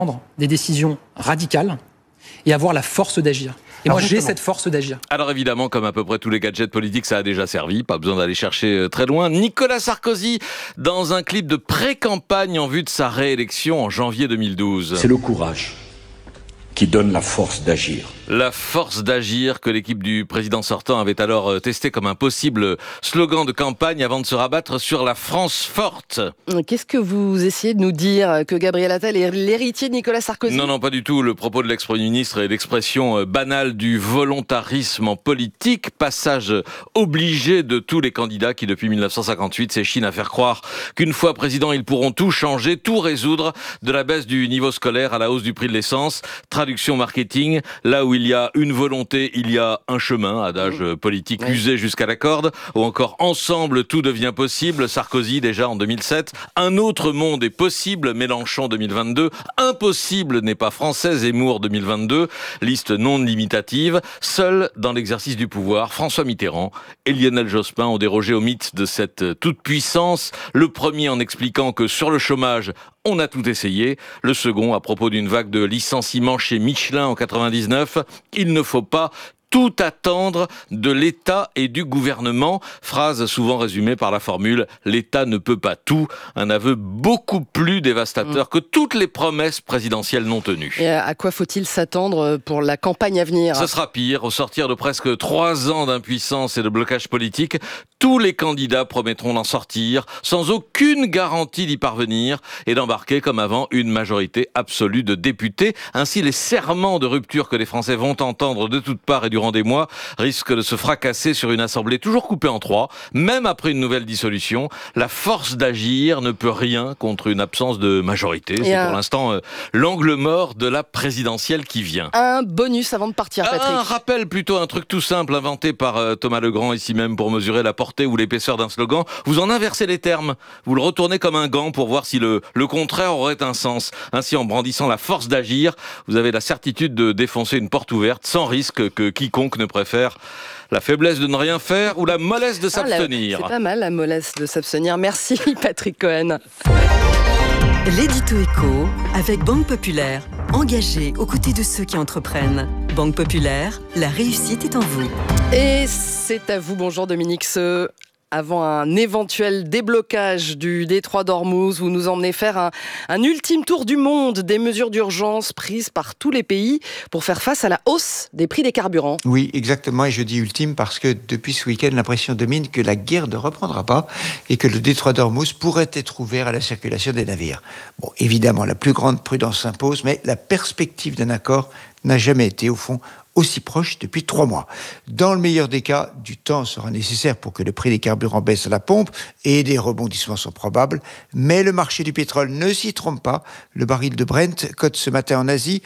prendre des décisions radicales et avoir la force d'agir. Et moi, j'ai cette force d'agir. Alors évidemment, comme à peu près tous les gadgets politiques, ça a déjà servi. Pas besoin d'aller chercher très loin. Nicolas Sarkozy, dans un clip de pré-campagne en vue de sa réélection en janvier 2012. C'est le courage qui donne la force d'agir. La force d'agir que l'équipe du président sortant avait alors testé comme un possible slogan de campagne avant de se rabattre sur la France forte. Qu'est-ce que vous essayez de nous dire? Que Gabriel Attal est l'héritier de Nicolas Sarkozy? Non, pas du tout. Le propos de l'ex-premier ministre est l'expression banale du volontarisme en politique, passage obligé de tous les candidats qui, depuis 1958, s'échinent à faire croire qu'une fois président, ils pourront tout changer, tout résoudre, de la baisse du niveau scolaire à la hausse du prix de l'essence. Traduction marketing, là où il y a une volonté, il y a un chemin, adage politique usé jusqu'à la corde, ou encore ensemble tout devient possible, Sarkozy déjà en 2007, un autre monde est possible, Mélenchon 2022, impossible n'est pas français, Zemmour 2022, liste non limitative, seul dans l'exercice du pouvoir, François Mitterrand et Lionel Jospin ont dérogé au mythe de cette toute-puissance, le premier en expliquant que sur le chômage, on a tout essayé. Le second, à propos d'une vague de licenciements chez Michelin en 99, il ne faut pas tout attendre de l'État et du gouvernement. Phrase souvent résumée par la formule « l'État ne peut pas tout », un aveu beaucoup plus dévastateur que toutes les promesses présidentielles non tenues. Et à quoi faut-il s'attendre pour la campagne à venir? Ce sera pire. Au sortir de presque 3 ans d'impuissance et de blocage politique, tous les candidats promettront d'en sortir sans aucune garantie d'y parvenir et d'embarquer comme avant une majorité absolue de députés. Ainsi, les serments de rupture que les Français vont entendre de toutes parts et durant des mois risquent de se fracasser sur une assemblée toujours coupée en 3. Même après une nouvelle dissolution, la force d'agir ne peut rien contre une absence de majorité. C'est pour l'instant l'angle mort de la présidentielle qui vient. Un bonus avant de partir, Patrick. Un rappel plutôt, un truc tout simple inventé par Thomas Legrand ici même pour mesurer la portée ou l'épaisseur d'un slogan. Vous en inversez les termes. Vous le retournez comme un gant pour voir si le contraire aurait un sens. Ainsi, en brandissant la force d'agir, vous avez la certitude de défoncer une porte ouverte sans risque que quiconque ne préfère la faiblesse de ne rien faire ou la mollesse de s'abstenir. C'est pas mal, la mollesse de s'abstenir. Merci, Patrick Cohen. L'édito éco avec Banque Populaire. Engagée aux côtés de ceux qui entreprennent. Banque Populaire, la réussite est en vous. Et c'est à vous, bonjour Dominique Seux. Avant un éventuel déblocage du détroit d'Ormuz, vous nous emmenez faire un ultime tour du monde des mesures d'urgence prises par tous les pays pour faire face à la hausse des prix des carburants. Oui, exactement, et je dis ultime parce que depuis ce week-end, l'impression domine que la guerre ne reprendra pas et que le détroit d'Ormuz pourrait être ouvert à la circulation des navires. Bon, évidemment, la plus grande prudence s'impose, mais la perspective d'un accord n'a jamais été, au fond, aussi proche depuis 3 mois. Dans le meilleur des cas, du temps sera nécessaire pour que le prix des carburants baisse à la pompe et des rebondissements sont probables, mais le marché du pétrole ne s'y trompe pas. Le baril de Brent cote ce matin en Asie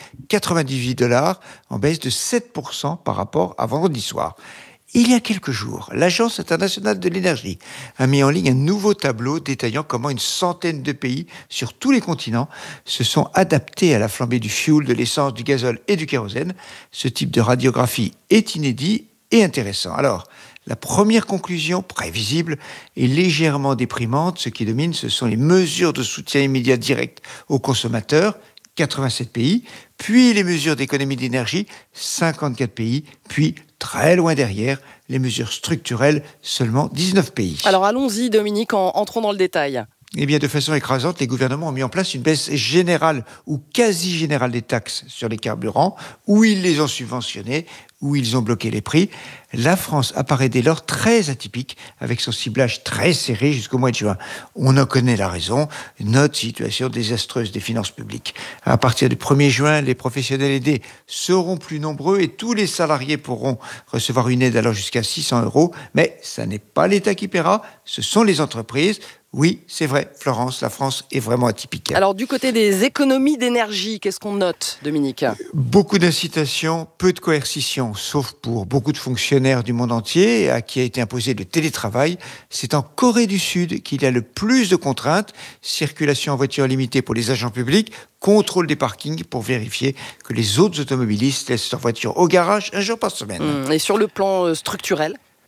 $98, en baisse de 7% par rapport à vendredi soir. Il y a quelques jours, l'Agence internationale de l'énergie a mis en ligne un nouveau tableau détaillant comment une centaine de pays sur tous les continents se sont adaptés à la flambée du fioul, de l'essence, du gazole et du kérosène. Ce type de radiographie est inédit et intéressant. Alors, la première conclusion, prévisible, est légèrement déprimante. Ce qui domine, ce sont les mesures de soutien immédiat direct aux consommateurs, 87 pays, puis les mesures d'économie d'énergie, 54 pays, puis très loin derrière, les mesures structurelles, seulement 19 pays. Alors allons-y Dominique, entrons dans le détail. Eh bien, de façon écrasante, les gouvernements ont mis en place une baisse générale ou quasi générale des taxes sur les carburants, où ils les ont subventionnés, où ils ont bloqué les prix. La France apparaît dès lors très atypique, avec son ciblage très serré jusqu'au mois de juin. On en connaît la raison, notre situation désastreuse des finances publiques. À partir du 1er juin, les professionnels aidés seront plus nombreux et tous les salariés pourront recevoir une aide allant jusqu'à 600 €. Mais ça n'est pas l'État qui paiera, ce sont les entreprises. Oui, c'est vrai, Florence, la France est vraiment atypique. Alors, du côté des économies d'énergie, qu'est-ce qu'on note, Dominique ? Beaucoup d'incitations, peu de coercition, sauf pour beaucoup de fonctionnaires du monde entier à qui a été imposé le télétravail. C'est en Corée du Sud qu'il y a le plus de contraintes. Circulation en voiture limitée pour les agents publics, contrôle des parkings pour vérifier que les autres automobilistes laissent leur voiture au garage un jour par semaine. Et sur le plan structurel ?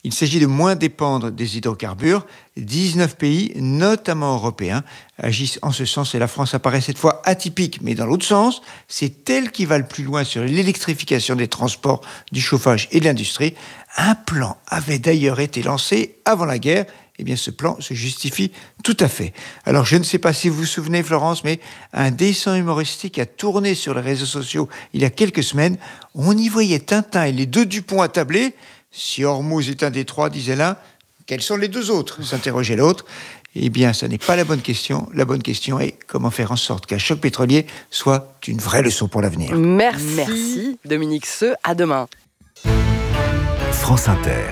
Il s'agit de moins dépendre des hydrocarbures. 19 pays, notamment européens, agissent en ce sens et la France apparaît cette fois atypique. Mais dans l'autre sens, c'est elle qui va le plus loin sur l'électrification des transports, du chauffage et de l'industrie. Un plan avait d'ailleurs été lancé avant la guerre. Eh bien, ce plan se justifie tout à fait. Alors, je ne sais pas si vous vous souvenez, Florence, mais un dessin humoristique a tourné sur les réseaux sociaux il y a quelques semaines. On y voyait Tintin et les deux Dupont attablés. Si Hormuz est un des trois, disait l'un, quels sont les deux autres ? S'interrogeait l'autre. Eh bien, ce n'est pas la bonne question. La bonne question est comment faire en sorte qu'un choc pétrolier soit une vraie leçon pour l'avenir. Merci Dominique Seux. À demain. France Inter.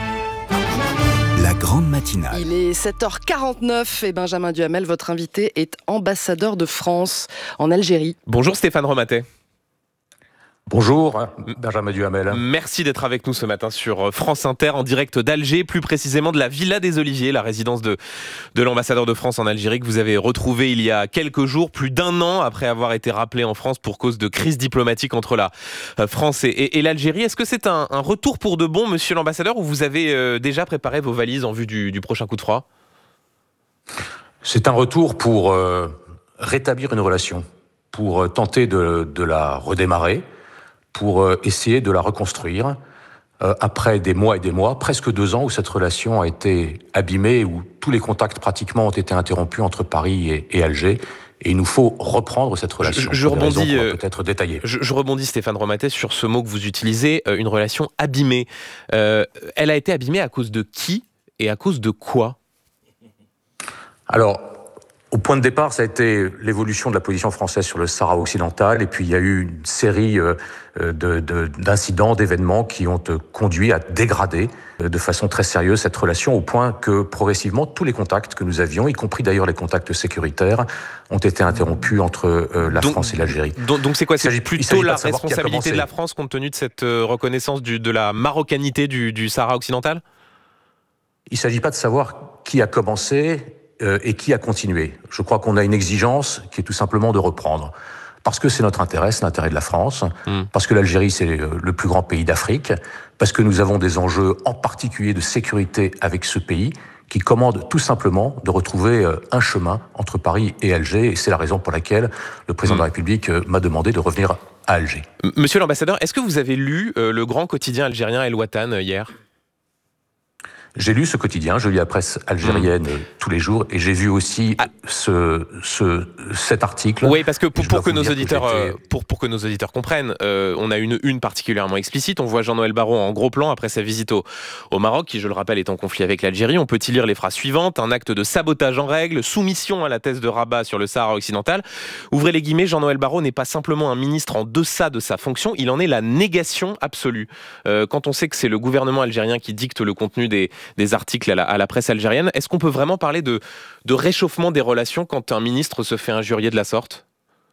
La grande matinale. Il est 7h49 et Benjamin Duhamel, votre invité, est ambassadeur de France en Algérie. Bonjour Stéphane Romatet. Bonjour, Benjamin Duhamel. Merci d'être avec nous ce matin sur France Inter, en direct d'Alger, plus précisément de la Villa des Oliviers, la résidence de l'ambassadeur de France en Algérie que vous avez retrouvée il y a quelques jours, plus d'un an après avoir été rappelé en France pour cause de crise diplomatique entre la France et l'Algérie. Est-ce que c'est un retour pour de bon, monsieur l'ambassadeur, ou vous avez déjà préparé vos valises en vue du prochain coup de froid ? C'est un retour pour rétablir une relation, pour tenter de la redémarrer, pour essayer de la reconstruire après des mois et des mois, presque 2 ans où cette relation a été abîmée, où tous les contacts pratiquement ont été interrompus entre Paris et Alger. Et il nous faut reprendre cette relation. Je rebondis, peut-être détaillée. Je rebondis, Stéphane Romatet, sur ce mot que vous utilisez, une relation abîmée. Elle a été abîmée à cause de qui et à cause de quoi ? Alors, au point de départ, ça a été l'évolution de la position française sur le Sahara occidental, et puis il y a eu une série d'incidents, d'événements qui ont conduit à dégrader de façon très sérieuse cette relation, au point que progressivement tous les contacts que nous avions, y compris d'ailleurs les contacts sécuritaires, ont été interrompus entre la France et l'Algérie. Donc c'est quoi ? C'est plutôt la responsabilité de la France compte tenu de cette reconnaissance de la marocanité du Sahara occidental ? Il ne s'agit pas de savoir qui a commencé et qui a continué. Je crois qu'on a une exigence qui est tout simplement de reprendre. Parce que c'est notre intérêt, c'est l'intérêt de la France, parce que l'Algérie, c'est le plus grand pays d'Afrique, parce que nous avons des enjeux en particulier de sécurité avec ce pays, qui commande tout simplement de retrouver un chemin entre Paris et Alger, et c'est la raison pour laquelle le président de la République m'a demandé de revenir à Alger. Monsieur l'ambassadeur, est-ce que vous avez lu le grand quotidien algérien El Watan hier ? J'ai lu ce quotidien, je lis la presse algérienne tous les jours, et j'ai vu aussi cet article. Oui, parce que pour que nos auditeurs comprennent, on a une particulièrement explicite. On voit Jean-Noël Barrot en gros plan après sa visite au Maroc, qui, je le rappelle, est en conflit avec l'Algérie. On peut y lire les phrases suivantes: un acte de sabotage en règle, soumission à la thèse de Rabat sur le Sahara occidental. Ouvrez les guillemets, Jean-Noël Barrot n'est pas simplement un ministre en deçà de sa fonction, il en est la négation absolue. Quand on sait que c'est le gouvernement algérien qui dicte le contenu des articles à la presse algérienne, est-ce qu'on peut vraiment parler de réchauffement des relations quand un ministre se fait injurier de la sorte ?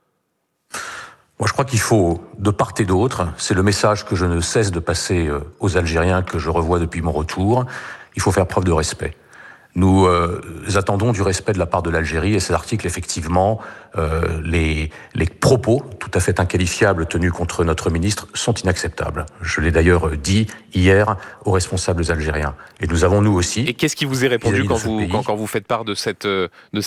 Moi, je crois qu'il faut, de part et d'autre, c'est le message que je ne cesse de passer aux Algériens, que je revois depuis mon retour, il faut faire preuve de respect. Nous attendons du respect de la part de l'Algérie, et cet article, effectivement, les propos tout à fait inqualifiables tenus contre notre ministre sont inacceptables. Je l'ai d'ailleurs dit hier aux responsables algériens. Et nous avons, nous aussi... Et qu'est-ce qui vous est répondu quand vous faites part de cette indignation ?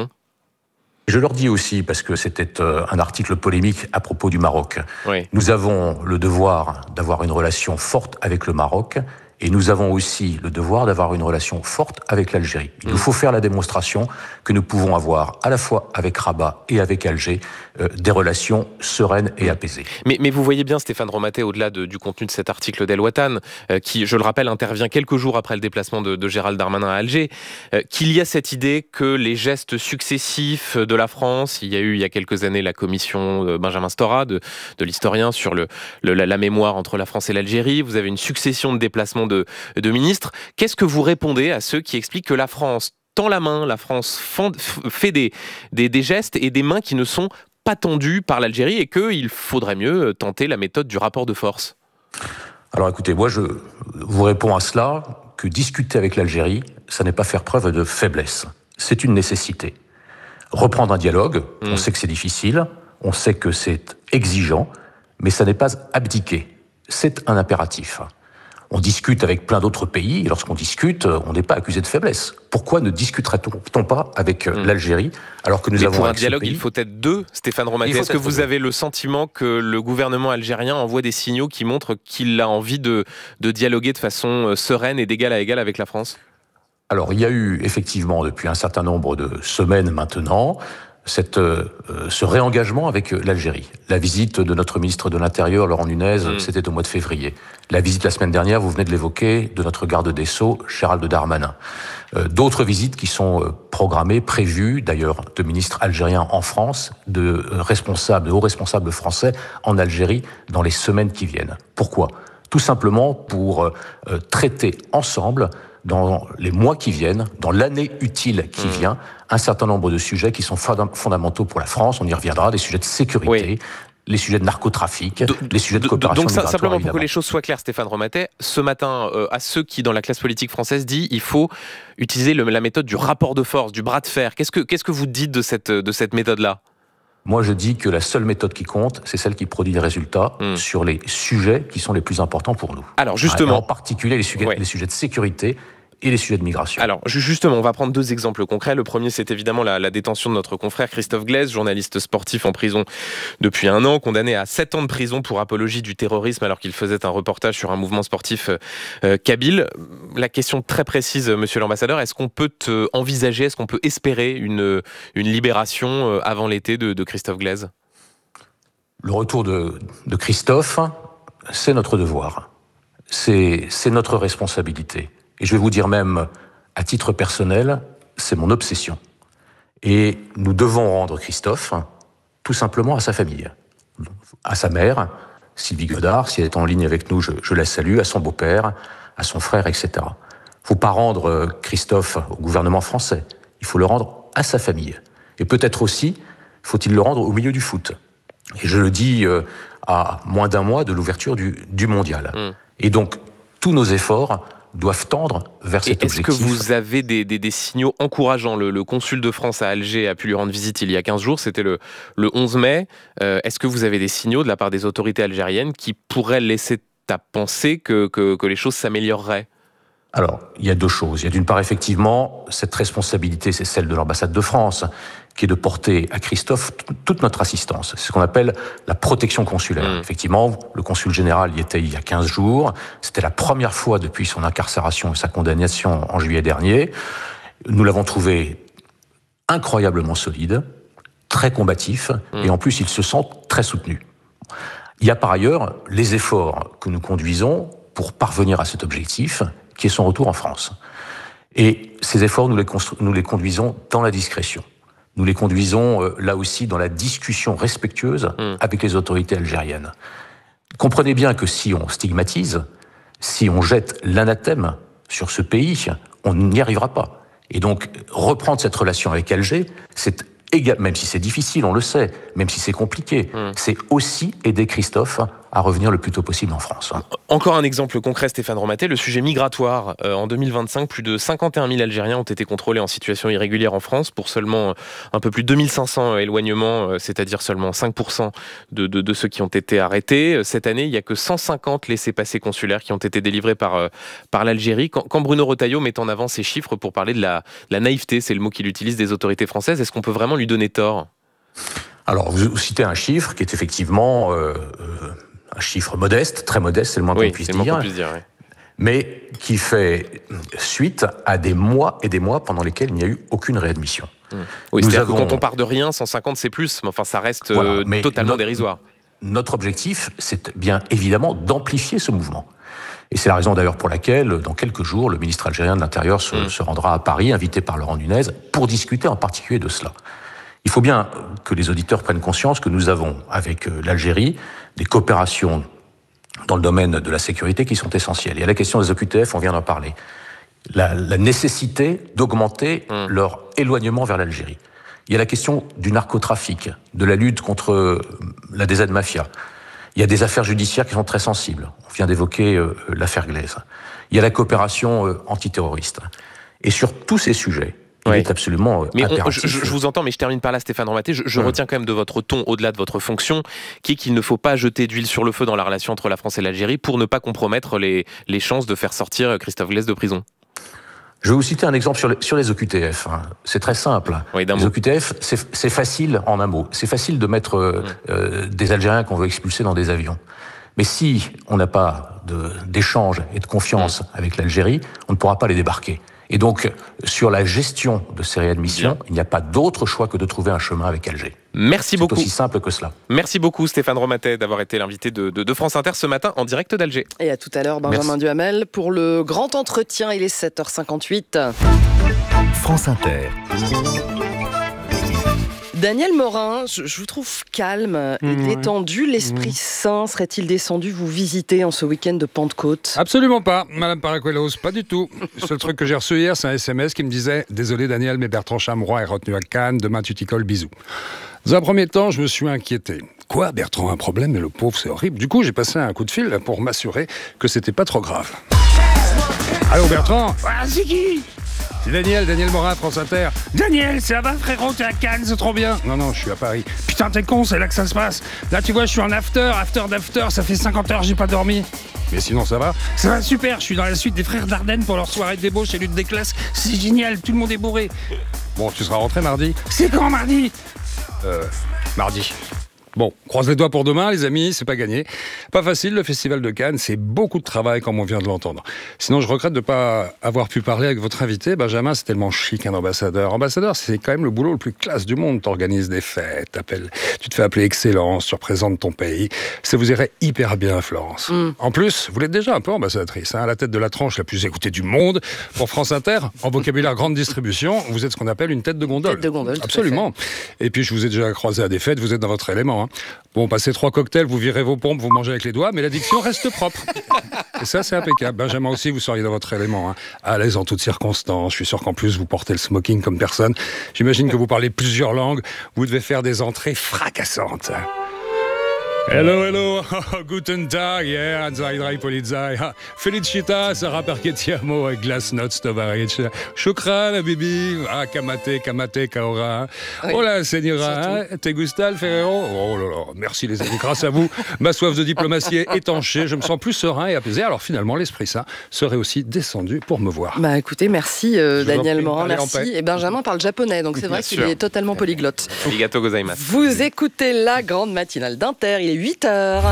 Je leur dis aussi, parce que c'était un article polémique à propos du Maroc, oui. Nous avons le devoir d'avoir une relation forte avec le Maroc, et nous avons aussi le devoir d'avoir une relation forte avec l'Algérie. Il nous faut faire la démonstration que nous pouvons avoir, à la fois avec Rabat et avec Alger, des relations sereines et apaisées. Mais vous voyez bien, Stéphane Romatet, au-delà du contenu de cet article d'El Watan, qui, je le rappelle, intervient quelques jours après le déplacement de Gérald Darmanin à Alger, qu'il y a cette idée que les gestes successifs de la France, il y a eu il y a quelques années la commission Benjamin Stora, de l'historien, sur la mémoire entre la France et l'Algérie, vous avez une succession de déplacements de ministres. Qu'est-ce que vous répondez à ceux qui expliquent que la France tend la main, la France fait des gestes et des mains qui ne sont pas tendues par l'Algérie, et qu'il faudrait mieux tenter la méthode du rapport de force? Alors écoutez, moi je vous réponds à cela, que discuter avec l'Algérie, ça n'est pas faire preuve de faiblesse. C'est une nécessité. Reprendre un dialogue, on sait que c'est difficile, on sait que c'est exigeant, mais ça n'est pas abdiquer. C'est un impératif. On discute avec plein d'autres pays, et lorsqu'on discute, on n'est pas accusé de faiblesse. Pourquoi ne discuterait-on pas avec l'Algérie, alors que nous avons... Pour un dialogue, il faut être deux, Stéphane Romaté. Est-ce que vous avez le sentiment que le gouvernement algérien envoie des signaux qui montrent qu'il a envie de dialoguer de façon sereine et d'égal à égal avec la France ? Alors, il y a eu effectivement, depuis un certain nombre de semaines maintenant, ce réengagement avec l'Algérie. La visite de notre ministre de l'Intérieur, Laurent Nunez, c'était au mois de février. La visite la semaine dernière, vous venez de l'évoquer, de notre garde des Sceaux, Gérald Darmanin. D'autres visites qui sont programmées, prévues, d'ailleurs, de ministres algériens en France, de hauts responsables français en Algérie dans les semaines qui viennent. Pourquoi ? Tout simplement pour traiter ensemble, dans les mois qui viennent, dans l'année utile qui vient, un certain nombre de sujets qui sont fondamentaux pour la France. On y reviendra, des sujets de sécurité, les sujets de narcotrafic, les sujets de coopération migratoire. Donc simplement évidemment. pour que les choses soient claires, Stéphane Romaté, ce matin, à ceux qui, dans la classe politique française, disent il faut utiliser la méthode du rapport de force, du bras de fer. Qu'est-ce que vous dites de cette méthode-là ? Moi, je dis que la seule méthode qui compte, c'est celle qui produit des résultats sur les sujets qui sont les plus importants pour nous. Alors justement, en particulier les sujets de sécurité et les sujets de migration. Alors justement, on va prendre deux exemples concrets. Le premier, c'est évidemment la détention de notre confrère Christophe Glaise, journaliste sportif en prison depuis 1 an, condamné à 7 ans de prison pour apologie du terrorisme alors qu'il faisait un reportage sur un mouvement sportif kabyle. La question très précise, monsieur l'ambassadeur, est-ce qu'on peut envisager, est-ce qu'on peut espérer une libération avant l'été de Christophe Glaise ? Le retour de Christophe, c'est notre devoir. C'est notre responsabilité. Et je vais vous dire même, à titre personnel, c'est mon obsession. Et nous devons rendre Christophe, tout simplement, à sa famille. À sa mère, Sylvie Godard, si elle est en ligne avec nous, je la salue, à son beau-père, à son frère, etc. Il ne faut pas rendre Christophe au gouvernement français. Il faut le rendre à sa famille. Et peut-être aussi, faut-il le rendre au milieu du foot. Et je le dis à moins d'1 mois de l'ouverture du mondial. Et donc, tous nos efforts doivent tendre vers cet objectif. Est-ce que vous avez des signaux encourageants ? Le consul de France à Alger a pu lui rendre visite il y a 15 jours, c'était le 11 mai. Est-ce que vous avez des signaux de la part des autorités algériennes qui pourraient laisser à penser que les choses s'amélioreraient ? Alors, il y a 2 choses. Il y a d'une part, effectivement, cette responsabilité, c'est celle de l'ambassade de France, qui est de porter à Christophe toute notre assistance. C'est ce qu'on appelle la protection consulaire. Effectivement, le consul général y était il y a 15 jours. C'était la première fois depuis son incarcération et sa condamnation en juillet dernier. Nous l'avons trouvé incroyablement solide, très combatif, et en plus, il se sent très soutenu. Il y a par ailleurs les efforts que nous conduisons pour parvenir à cet objectif, qui est son retour en France. Et ces efforts, nous les conduisons dans la discrétion. Nous les conduisons, là aussi, dans la discussion respectueuse avec les autorités algériennes. Comprenez bien que si on stigmatise, si on jette l'anathème sur ce pays, on n'y arrivera pas. Et donc, reprendre cette relation avec Alger, c'est même si c'est difficile, on le sait, même si c'est compliqué, c'est aussi aider Christophe à revenir le plus tôt possible en France. Encore un exemple concret, Stéphane Romaté, le sujet migratoire. En 2025, plus de 51 000 Algériens ont été contrôlés en situation irrégulière en France pour seulement un peu plus de 2500 éloignements, c'est-à-dire seulement 5% de ceux qui ont été arrêtés. Cette année, il n'y a que 150 laissez-passer consulaires qui ont été délivrés par l'Algérie. Quand Bruno Retailleau met en avant ces chiffres pour parler de la naïveté, c'est le mot qu'il utilise, des autorités françaises, est-ce qu'on peut vraiment lui donner tort ? Alors, vous citez un chiffre qui est effectivement un chiffre modeste, très modeste, c'est le moins qu'on puisse dire, mais qui fait suite à des mois et des mois pendant lesquels il n'y a eu aucune réadmission. Oui, c'est-à-dire que quand on part de rien, 150 c'est plus, mais enfin ça reste totalement dérisoire. Notre objectif, c'est bien évidemment d'amplifier ce mouvement. Et c'est la raison d'ailleurs pour laquelle, dans quelques jours, le ministre algérien de l'Intérieur se rendra à Paris, invité par Laurent Nunez, pour discuter en particulier de cela. Il faut bien que les auditeurs prennent conscience que nous avons, avec l'Algérie, des coopérations dans le domaine de la sécurité qui sont essentielles. Il y a la question des OQTF, on vient d'en parler. La nécessité d'augmenter leur éloignement vers l'Algérie. Il y a la question du narcotrafic, de la lutte contre la DZ Mafia. Il y a des affaires judiciaires qui sont très sensibles. On vient d'évoquer l'affaire Glaise. Il y a la coopération antiterroriste. Et sur tous ces sujets, Il est absolument impératif. Je vous entends, mais je termine par là, Stéphane Romaté. Je retiens quand même de votre ton, au-delà de votre fonction, qui est qu'il ne faut pas jeter d'huile sur le feu dans la relation entre la France et l'Algérie pour ne pas compromettre les chances de faire sortir Christophe Glaise de prison. Je vais vous citer un exemple sur les OQTF. C'est très simple. Oui, les OQTF, c'est facile en un mot. C'est facile de mettre des Algériens qu'on veut expulser dans des avions. Mais si on n'a pas d'échange et de confiance avec l'Algérie, on ne pourra pas les débarquer. Et donc, sur la gestion de ces réadmissions, il n'y a pas d'autre choix que de trouver un chemin avec Alger. Merci beaucoup. C'est aussi simple que cela. Merci beaucoup Stéphane Romatet d'avoir été l'invité de France Inter ce matin en direct d'Alger. Et à tout à l'heure, Benjamin Duhamel pour le grand entretien. Il est 7h58. France Inter. Daniel Morin, je vous trouve calme et détendu. L'esprit saint serait-il descendu vous visiter en ce week-end de Pentecôte ? Absolument pas, Madame Paracuelos, pas du tout. Le seul truc que j'ai reçu hier, c'est un SMS qui me disait « Désolé Daniel, mais Bertrand Chameroy est retenu à Cannes, demain tu t'y colles, bisous ». Dans un premier temps, je me suis inquiété. Quoi, Bertrand a un problème, mais le pauvre, c'est horrible. Du coup, j'ai passé un coup de fil pour m'assurer que c'était pas trop grave. Allô Bertrand ? C'est qui ? C'est Daniel Morin, France Inter. Daniel, ça va frérot, t'es à Cannes, c'est trop bien. Non, je suis à Paris. Putain, t'es con, c'est là que ça se passe. Là, tu vois, je suis en after, ça fait 50 heures, j'ai pas dormi. Mais sinon, ça va ? Ça va super, je suis dans la suite des frères Dardenne pour leur soirée de débauche et lutte des classes. C'est génial, tout le monde est bourré. Bon, tu seras rentré mardi ? C'est quand mardi ? Mardi. Bon, croise les doigts pour demain, les amis, c'est pas gagné. Pas facile, le Festival de Cannes, c'est beaucoup de travail, comme on vient de l'entendre. Sinon, je regrette de pas avoir pu parler avec votre invité. Benjamin, c'est tellement chic, un ambassadeur. Ambassadeur, c'est quand même le boulot le plus classe du monde. T'organises des fêtes, tu te fais appeler Excellence, tu représentes ton pays. Ça vous irait hyper bien, Florence. En plus, vous l'êtes déjà un peu ambassadrice, à la tête de la tranche la plus écoutée du monde. Pour France Inter, en vocabulaire grande distribution, vous êtes ce qu'on appelle une tête de gondole. Tête de gondole, absolument. Et puis, je vous ai déjà croisé à des fêtes, vous êtes dans votre élément. Bon, passez 3 cocktails, vous virez vos pompes, vous mangez avec les doigts, mais l'addiction reste propre. Et ça, c'est impeccable. Benjamin aussi, vous seriez dans votre élément, à l'aise en toutes circonstances. Je suis sûr qu'en plus, vous portez le smoking comme personne. J'imagine que vous parlez plusieurs langues. Vous devez faire des entrées fracassantes. Hello, guten Tag, Anzai Drei Polizei. Felicita, Sarah Perchetiamo, Glasnost, Tovaric. Shukran, Bibi, Kamate, Kaora. Oh la señora, te gusta el Ferrero? Oh là là, merci les amis, grâce à vous, ma soif de diplomatie est étanchée, je me sens plus serein et apaisé. Alors finalement, l'Esprit Saint serait aussi descendu pour me voir. Bah écoutez, merci Daniel Morin, merci. Et Benjamin parle japonais, donc c'est vrai qu'il est totalement polyglotte. Arigato gozaimasu. Vous écoutez la grande matinale d'Inter, il est 8h.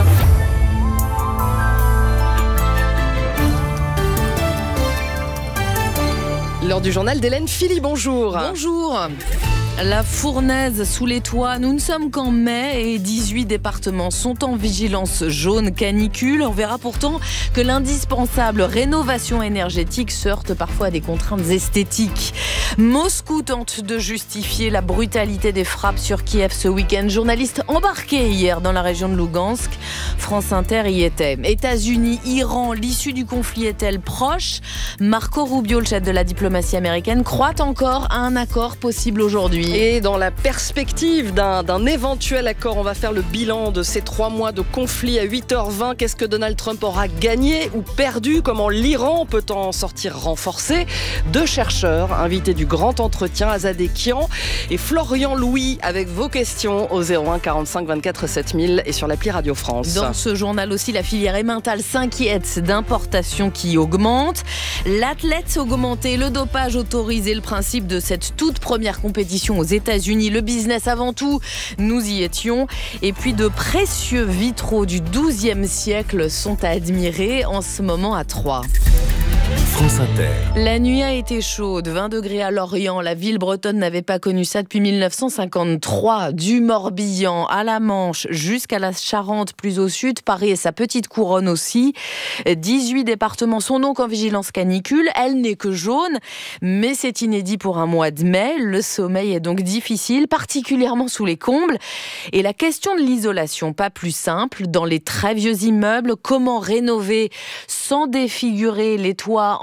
L'heure du journal d'Hélène Philly, bonjour. Bonjour. La fournaise sous les toits, nous ne sommes qu'en mai et 18 départements sont en vigilance jaune canicule. On verra pourtant que l'indispensable rénovation énergétique se heurte parfois à des contraintes esthétiques. Moscou tente de justifier la brutalité des frappes sur Kiev ce week-end. Journaliste embarqué hier dans la région de Lougansk. France Inter y était. États-Unis, Iran, l'issue du conflit est-elle proche ? Marco Rubio, le chef de la diplomatie américaine, croit encore à un accord possible aujourd'hui. Et dans la perspective d'un éventuel accord, on va faire le bilan de ces 3 mois de conflit à 8h20. Qu'est-ce que Donald Trump aura gagné ou perdu ? Comment l'Iran peut en sortir renforcé ? 2 chercheurs invités du grand entretien, Azadeh Kian et Florian Louis, avec vos questions au 01 45 24 7000 et sur l'appli Radio France. Dans ce journal aussi, la filière Emmental s'inquiète d'importations qui augmentent. L'athlète augmenté, le dopage autorisé, le principe de cette toute première compétition aux États-Unis. Le business avant tout, nous y étions. Et puis de précieux vitraux du XIIe siècle sont à admirer en ce moment à Troyes. France Inter. La nuit a été chaude, 20 degrés à Lorient. La ville bretonne n'avait pas connu ça depuis 1953. Du Morbihan à la Manche jusqu'à la Charente plus au sud, Paris et sa petite couronne aussi. 18 départements sont donc en vigilance canicule. Elle n'est que jaune, mais c'est inédit pour un mois de mai. Le sommeil est donc difficile, particulièrement sous les combles. Et la question de l'isolation, pas plus simple. Dans les très vieux immeubles, comment rénover sans défigurer les toits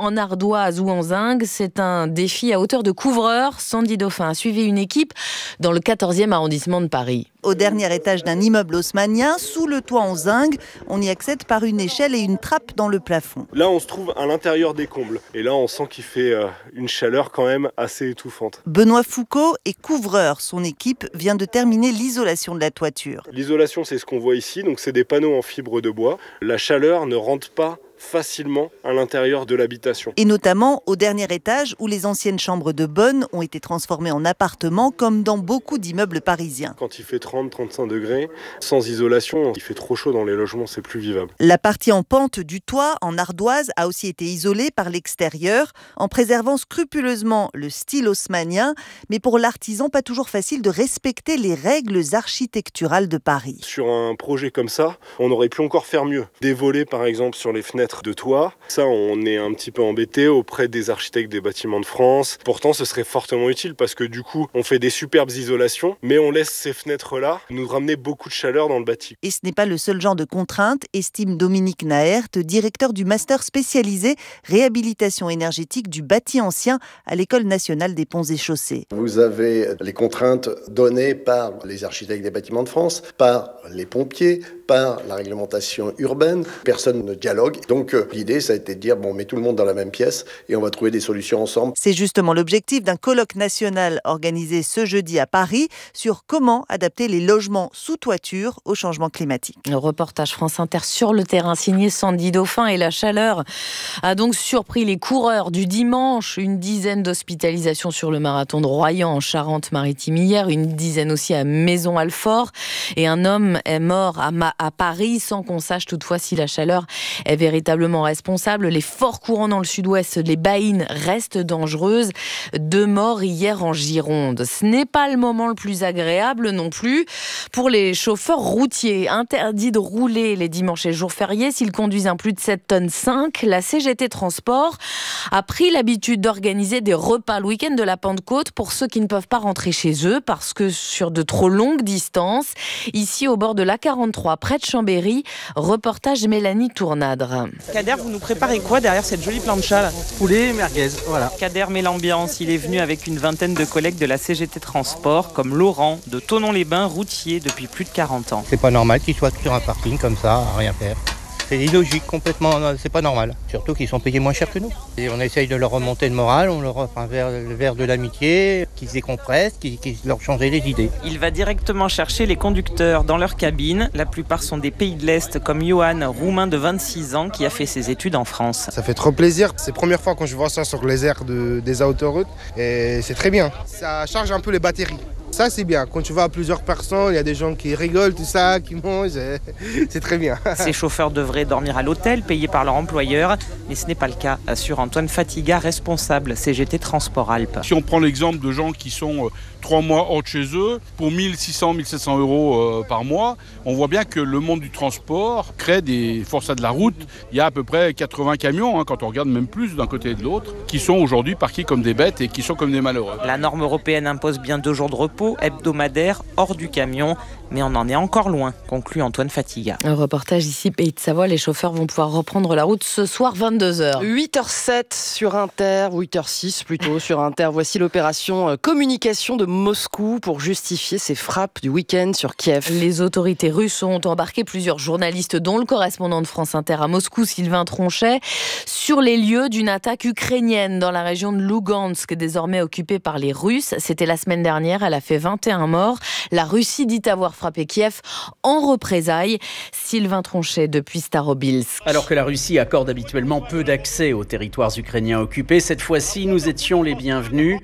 en ardoise ou en zinc. C'est un défi à hauteur de couvreur. Sandy Dauphin a suivi une équipe dans le 14e arrondissement de Paris. Au dernier étage d'un immeuble haussmannien, sous le toit en zinc, on y accède par une échelle et une trappe dans le plafond. Là, on se trouve à l'intérieur des combles. Et là, on sent qu'il fait une chaleur quand même assez étouffante. Benoît Foucault est couvreur. Son équipe vient de terminer l'isolation de la toiture. L'isolation, c'est ce qu'on voit ici. Donc, c'est des panneaux en fibre de bois. La chaleur ne rentre pas facilement à l'intérieur de l'habitation. Et notamment au dernier étage où les anciennes chambres de bonne ont été transformées en appartements comme dans beaucoup d'immeubles parisiens. Quand il fait 30-35 degrés, sans isolation, il fait trop chaud dans les logements, c'est plus vivable. La partie en pente du toit, en ardoise, a aussi été isolée par l'extérieur en préservant scrupuleusement le style haussmannien. Mais pour l'artisan, pas toujours facile de respecter les règles architecturales de Paris. Sur un projet comme ça, on aurait pu encore faire mieux. Des volets par exemple sur les fenêtres de toit. Ça, on est un petit peu embêté auprès des architectes des bâtiments de France. Pourtant, ce serait fortement utile parce que du coup, on fait des superbes isolations, mais on laisse ces fenêtres-là nous ramener beaucoup de chaleur dans le bâti. Et ce n'est pas le seul genre de contrainte, estime Dominique Naert, directeur du master spécialisé réhabilitation énergétique du bâti ancien à l'École nationale des ponts et chaussées. Vous avez les contraintes données par les architectes des bâtiments de France, par les pompiers, par la réglementation urbaine. Personne ne dialogue. Donc l'idée, ça a été de dire, bon, on met tout le monde dans la même pièce et on va trouver des solutions ensemble. C'est justement l'objectif d'un colloque national organisé ce jeudi à Paris sur comment adapter les logements sous toiture au changement climatique. Le reportage France Inter sur le terrain signé Sandy Dauphin, et la chaleur a donc surpris les coureurs du dimanche. Une dizaine d'hospitalisations sur le marathon de Royan en Charente-Maritime hier, une dizaine aussi à Maison-Alfort, et un homme est mort à Paris sans qu'on sache toutefois si la chaleur est véritablement responsable. Les forts courants dans le sud-ouest, les baïnes restent dangereuses. 2 morts hier en Gironde. Ce n'est pas le moment le plus agréable non plus pour les chauffeurs routiers. Interdit de rouler les dimanches et jours fériés s'ils conduisent un plus de 7,5 tonnes. La CGT Transport a pris l'habitude d'organiser des repas le week-end de la Pentecôte pour ceux qui ne peuvent pas rentrer chez eux parce que sur de trop longues distances. Ici au bord de l'A43 près de Chambéry, reportage Mélanie Tournadre. Kader, vous nous préparez quoi derrière cette jolie plancha là ? Poulet merguez, voilà. Kader met l'ambiance, il est venu avec une vingtaine de collègues de la CGT Transport, comme Laurent de Thonon-les-Bains, routier depuis plus de 40 ans. C'est pas normal qu'ils soient sur un parking comme ça, à rien faire. C'est illogique, complètement, c'est pas normal. Surtout qu'ils sont payés moins cher que nous. Et on essaye de leur remonter le moral, on leur offre le verre de l'amitié, qu'ils décompressent, qu'ils leur changent les idées. Il va directement chercher les conducteurs dans leur cabine. La plupart sont des pays de l'Est, comme Johan, roumain de 26 ans, qui a fait ses études en France. Ça fait trop plaisir. C'est la première fois quand je vois ça sur les aires des autoroutes. Et c'est très bien. Ça charge un peu les batteries. Ça, c'est bien. Quand tu vas à plusieurs personnes, il y a des gens qui rigolent, tout ça, qui mangent. C'est très bien. Ces chauffeurs devraient dormir à l'hôtel, payés par leur employeur. Mais ce n'est pas le cas, assure Antoine Fatiga, responsable CGT Transport Alpes. Si on prend l'exemple de gens qui sont 3 mois hors de chez eux, pour 1600, 1700 euros par mois, on voit bien que le monde du transport crée des forçats de la route. Il y a à peu près 80 camions, quand on regarde même plus d'un côté et de l'autre, qui sont aujourd'hui parqués comme des bêtes et qui sont comme des malheureux. La norme européenne impose bien 2 jours de repos hebdomadaire hors du camion, mais on en est encore loin, conclut Antoine Fatiga. Un reportage ici, Pays de Savoie, les chauffeurs vont pouvoir reprendre la route ce soir 22h. 8h07 sur Inter, 8h06 plutôt sur Inter. Voici l'opération communication de Moscou pour justifier ses frappes du week-end sur Kiev. Les autorités russes ont embarqué plusieurs journalistes, dont le correspondant de France Inter à Moscou, Sylvain Tronchet, sur les lieux d'une attaque ukrainienne dans la région de Lugansk, désormais occupée par les Russes. C'était la semaine dernière, elle a fait 21 morts. La Russie dit avoir frappé Kiev en représailles. Sylvain Tronchet depuis Starobilsk. Alors que la Russie accorde habituellement peu d'accès aux territoires ukrainiens occupés, cette fois-ci, nous étions les bienvenus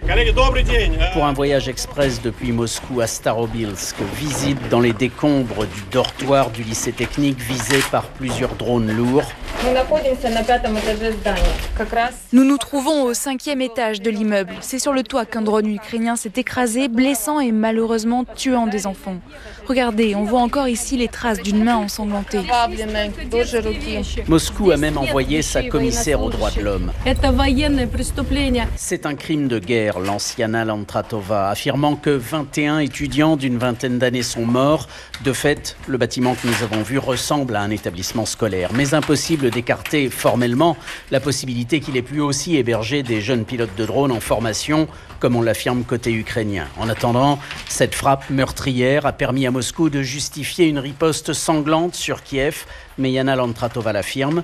pour un voyage express depuis Moscou à Starobilsk. Visite dans les décombres du dortoir du lycée technique visé par plusieurs drones lourds. Nous nous trouvons au 5e étage de l'immeuble. C'est sur le toit qu'un drone ukrainien s'est écrasé, blessant et malheureusement tuant des enfants. Regardez, on voit encore ici les traces d'une main ensanglantée. Moscou a même envoyé sa commissaire aux droits de l'homme. C'est un crime de guerre, lance Yana Lantratova, affirmant que 21 étudiants d'une vingtaine d'années sont morts. De fait, le bâtiment que nous avons vu ressemble à un établissement scolaire. Mais impossible d'écarter formellement la possibilité qu'il ait pu aussi héberger des jeunes pilotes de drones en formation, comme on l'affirme côté ukrainien. En attendant, cette frappe meurtrière a permis à Moscou de justifier une riposte sanglante sur Kiev. Mais Yana Lantratova l'affirme.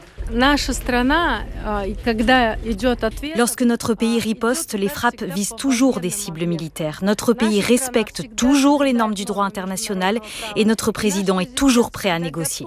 Lorsque notre pays riposte, les frappes visent toujours des cibles militaires. Notre pays respecte toujours les normes du droit international et notre président est toujours prêt à négocier.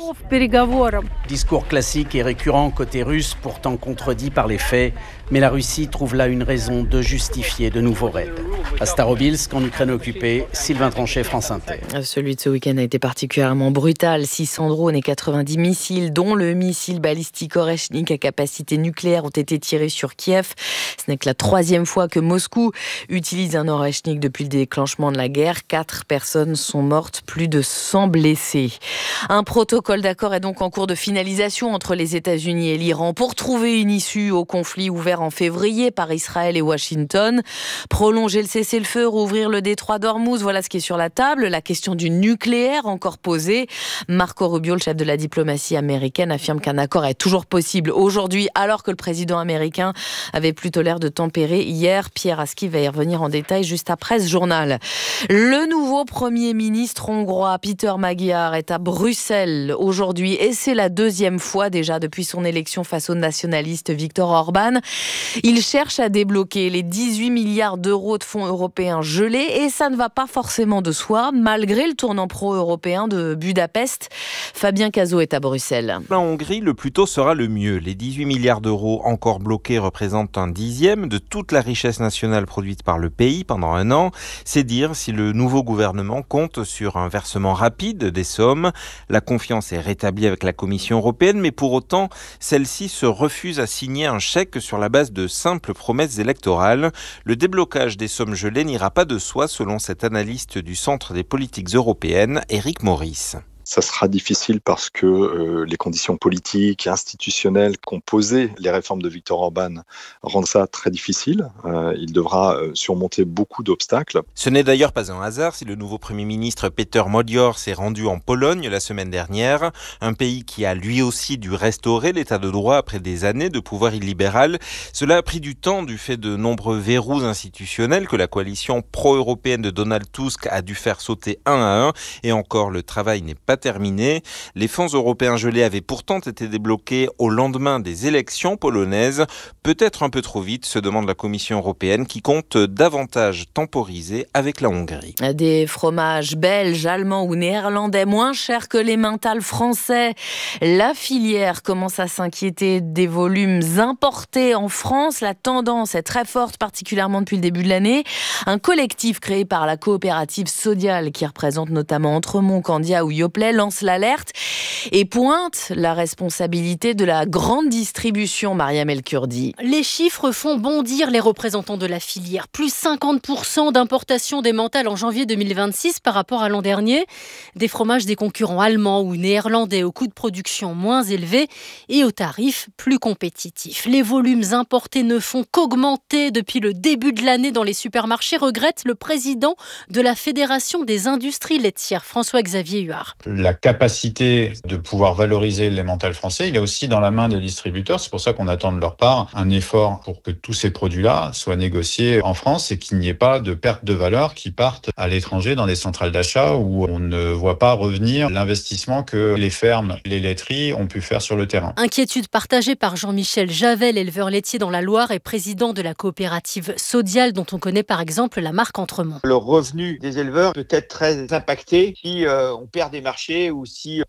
Discours classique et récurrent côté russe, pourtant contredit par les faits. Mais la Russie trouve là une raison de justifier de nouveaux raids. À Starobilsk, en Ukraine occupée, Sylvain Tranchet, France Inter. Celui de ce week-end a été particulièrement brutal. 600 drones et 90 missiles, dont le missile balistique Oreshnik à capacité nucléaire, ont été tirés sur Kiev. Ce n'est que la 3e fois que Moscou utilise un Oreshnik depuis le déclenchement de la guerre. 4 personnes sont mortes, plus de 100 blessés. Un protocole d'accord est donc en cours de finalisation entre les États-Unis et l'Iran pour trouver une issue au conflit ouvert en février par Israël et Washington. Prolonger le cessez-le-feu, rouvrir le détroit d'Ormuz, voilà ce qui est sur la table. La question du nucléaire encore posée. Marco Rubio, le chef de la diplomatie américaine, affirme qu'un accord est toujours possible aujourd'hui, alors que le président américain avait plutôt l'air de tempérer hier. Pierre Aski va y revenir en détail juste après ce journal. Le nouveau Premier ministre hongrois, Péter Magyar, est à Bruxelles aujourd'hui et c'est la 2e fois déjà depuis son élection face au nationaliste Viktor Orban. Il cherche à débloquer les 18 milliards d'euros de fonds européens gelés et ça ne va pas forcément de soi, malgré le tournant pro-européen de Budapest. Fabien Cazot est à Bruxelles. En Hongrie, le plus tôt sera le mieux. Les 18 milliards d'euros encore bloqués représentent un 10e de toute la richesse nationale produite par le pays pendant un an. C'est dire si le nouveau gouvernement compte sur un versement rapide des sommes. La confiance est rétablie avec la Commission européenne, mais pour autant, celle-ci se refuse à signer un chèque sur la base de simples promesses électorales. Le déblocage des sommes gelées n'ira pas de soi, selon cet analyste du Centre des politiques européennes, Éric Maurice. Ça sera difficile parce que les conditions politiques et institutionnelles qu'ont posées les réformes de Viktor Orban rendent ça très difficile. Il devra surmonter beaucoup d'obstacles. Ce n'est d'ailleurs pas un hasard si le nouveau Premier ministre Péter Magyar s'est rendu en Pologne la semaine dernière, un pays qui a lui aussi dû restaurer l'état de droit après des années de pouvoir illibéral. Cela a pris du temps du fait de nombreux verrous institutionnels que la coalition pro-européenne de Donald Tusk a dû faire sauter un à un. Et encore, le travail n'est pas terminé. Les fonds européens gelés avaient pourtant été débloqués au lendemain des élections polonaises. Peut-être un peu trop vite, se demande la Commission européenne qui compte davantage temporiser avec la Hongrie. Des fromages belges, allemands ou néerlandais moins chers que les Mental français. La filière commence à s'inquiéter des volumes importés en France. La tendance est très forte, particulièrement depuis le début de l'année. Un collectif créé par la coopérative Sodial, qui représente notamment Entremont, Candia ou Yoplait, lance l'alerte et pointe la responsabilité de la grande distribution, Mariam El Kurdi. Les chiffres font bondir les représentants de la filière. Plus 50% d'importation des Mental en janvier 2026 par rapport à l'an dernier. Des fromages des concurrents allemands ou néerlandais aux coûts de production moins élevés et aux tarifs plus compétitifs. Les volumes importés ne font qu'augmenter depuis le début de l'année dans les supermarchés, regrette le président de la Fédération des industries laitières, François-Xavier Huard. La capacité de pouvoir valoriser les Mental français, il est aussi dans la main des distributeurs. C'est pour ça qu'on attend de leur part un effort pour que tous ces produits-là soient négociés en France et qu'il n'y ait pas de perte de valeur qui partent à l'étranger dans des centrales d'achat où on ne voit pas revenir l'investissement que les fermes, les laiteries ont pu faire sur le terrain. Inquiétude partagée par Jean-Michel Javel, éleveur laitier dans la Loire et président de la coopérative Sodial, dont on connaît par exemple la marque Entremont. Le revenu des éleveurs peut être très impacté si on perd des marchés ou si la valorisation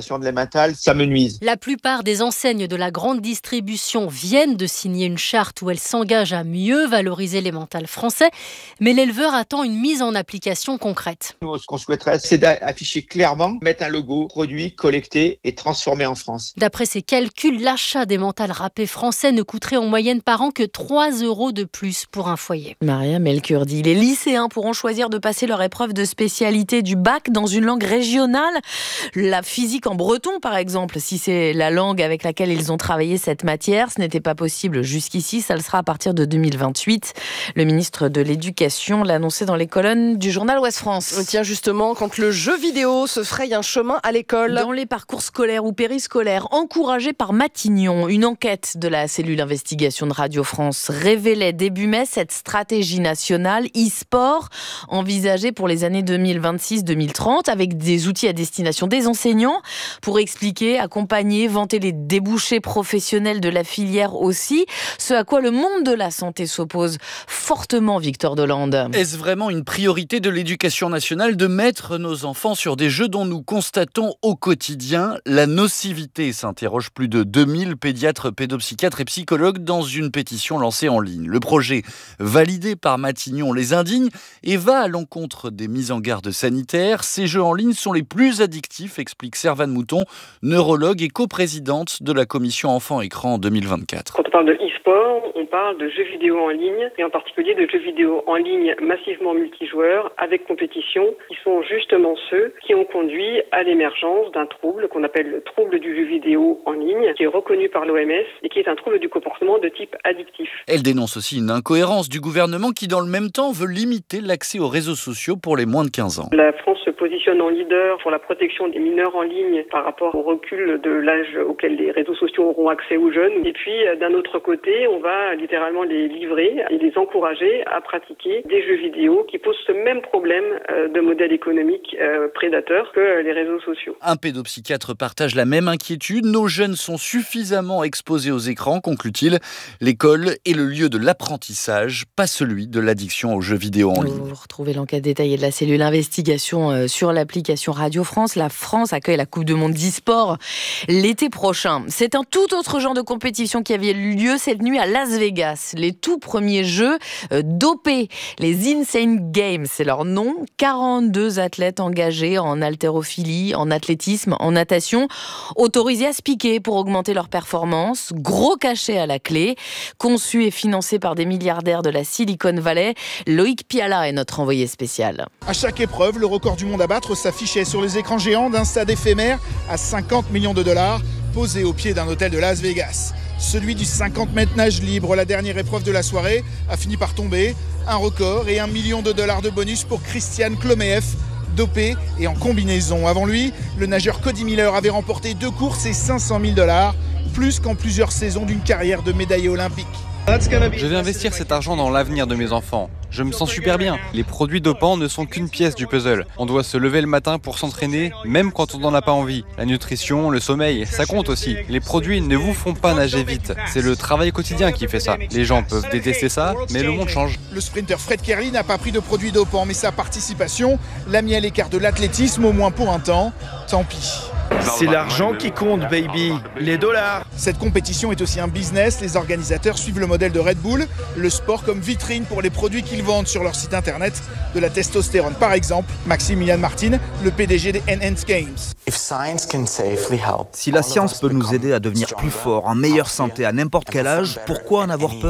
l'utilisation de l'emmental, ça me nuise. La plupart des enseignes de la grande distribution viennent de signer une charte où elles s'engagent à mieux valoriser l'emmental français, mais l'éleveur attend une mise en application concrète. Nous, ce qu'on souhaiterait, c'est d'afficher clairement, mettre un logo, produit, collecté et transformé en France. D'après ses calculs, l'achat d'emmental râpé français ne coûterait en moyenne par an que 3 € de plus pour un foyer. Maria Melkurdi, les lycéens pourront choisir de passer leur épreuve de spécialité du bac dans une langue régionale. La physique en breton, par exemple, si c'est la langue avec laquelle ils ont travaillé cette matière. Ce n'était pas possible jusqu'ici, ça le sera à partir de 2028. Le ministre de l'Éducation l'a annoncé dans les colonnes du journal Ouest France. Tiens, justement, quand le jeu vidéo se fraye un chemin à l'école. Dans les parcours scolaires ou périscolaires, encouragés par Matignon, une enquête de la cellule investigation de Radio France révélait début mai cette stratégie nationale e-sport envisagée pour les années 2026-2030 avec des outils à destination des enseignants pour expliquer, accompagner, vanter les débouchés professionnels de la filière aussi, ce à quoi le monde de la santé s'oppose fortement, Victor Dolande. Est-ce vraiment une priorité de l'éducation nationale de mettre nos enfants sur des jeux dont nous constatons au quotidien la nocivité, s'interrogent plus de 2000 pédiatres, pédopsychiatres et psychologues dans une pétition lancée en ligne. Le projet, validé par Matignon, les indigne et va à l'encontre des mises en garde sanitaires. Ces jeux en ligne sont les plus addictifs, explique Servane Mouton, neurologue et coprésidente de la commission enfants-écran en 2024. Quand on parle de e-sport, on parle de jeux vidéo en ligne et en particulier de jeux vidéo en ligne massivement multijoueurs avec compétition, qui sont justement ceux qui ont conduit à l'émergence d'un trouble qu'on appelle le trouble du jeu vidéo en ligne, qui est reconnu par l'OMS et qui est un trouble du comportement de type addictif. Elle dénonce aussi une incohérence du gouvernement qui, dans le même temps, veut limiter l'accès aux réseaux sociaux pour les moins de 15 ans. La France se positionne en leader pour la protection des mineurs en ligne par rapport au recul de l'âge auquel les réseaux sociaux auront accès aux jeunes. Et puis, d'un autre côté, on va littéralement les livrer et les encourager à pratiquer des jeux vidéo qui posent ce même problème de modèle économique prédateur que les réseaux sociaux. Un pédopsychiatre partage la même inquiétude. Nos jeunes sont suffisamment exposés aux écrans, conclut-il. L'école est le lieu de l'apprentissage, pas celui de l'addiction aux jeux vidéo en ligne. Vous retrouvez l'enquête détaillée de la cellule investigation sur l'application Radio France. La France accueille la Coupe du Monde d'e-sport l'été prochain. C'est un tout autre genre de compétition qui avait lieu cette nuit à Las Vegas. Les tout premiers jeux dopés, les Insane Games, c'est leur nom. 42 athlètes engagés en haltérophilie, en athlétisme, en natation, autorisés à se piquer pour augmenter leur performance. Gros cachet à la clé, conçu et financé par des milliardaires de la Silicon Valley. Loïc Piala est notre envoyé spécial. À chaque épreuve, le record du monde à battre s'affichait sur les écrans géants d'un stade éphémère à 50 millions de dollars, posé au pied d'un hôtel de Las Vegas. Celui du 50 mètres nage libre, la dernière épreuve de la soirée, a fini par tomber. Un record et $1 million de bonus pour Christian Klomeev, dopé et en combinaison. Avant lui, le nageur Cody Miller avait remporté 2 courses et $500 000, plus qu'en plusieurs saisons d'une carrière de médaillé olympique. Je vais investir cet argent dans l'avenir de mes enfants. Je me sens super bien. Les produits dopants ne sont qu'une pièce du puzzle. On doit se lever le matin pour s'entraîner, même quand on n'en a pas envie. La nutrition, le sommeil, ça compte aussi. Les produits ne vous font pas nager vite. C'est le travail quotidien qui fait ça. Les gens peuvent détester ça, mais le monde change. Le sprinter Fred Kerley n'a pas pris de produits dopants, mais sa participation l'a mis à l'écart de l'athlétisme, au moins pour un temps. Tant pis. C'est l'argent qui compte, baby. Les dollars. Cette compétition est aussi un business. Les organisateurs suivent le modèle de Red Bull, le sport comme vitrine pour les produits qu'ils vendent sur leur site internet. De la testostérone par exemple. Maximilian Martin, le PDG des Enhanced Games. Si la science peut nous aider à devenir plus forts, en meilleure santé à n'importe quel âge, pourquoi en avoir peur ?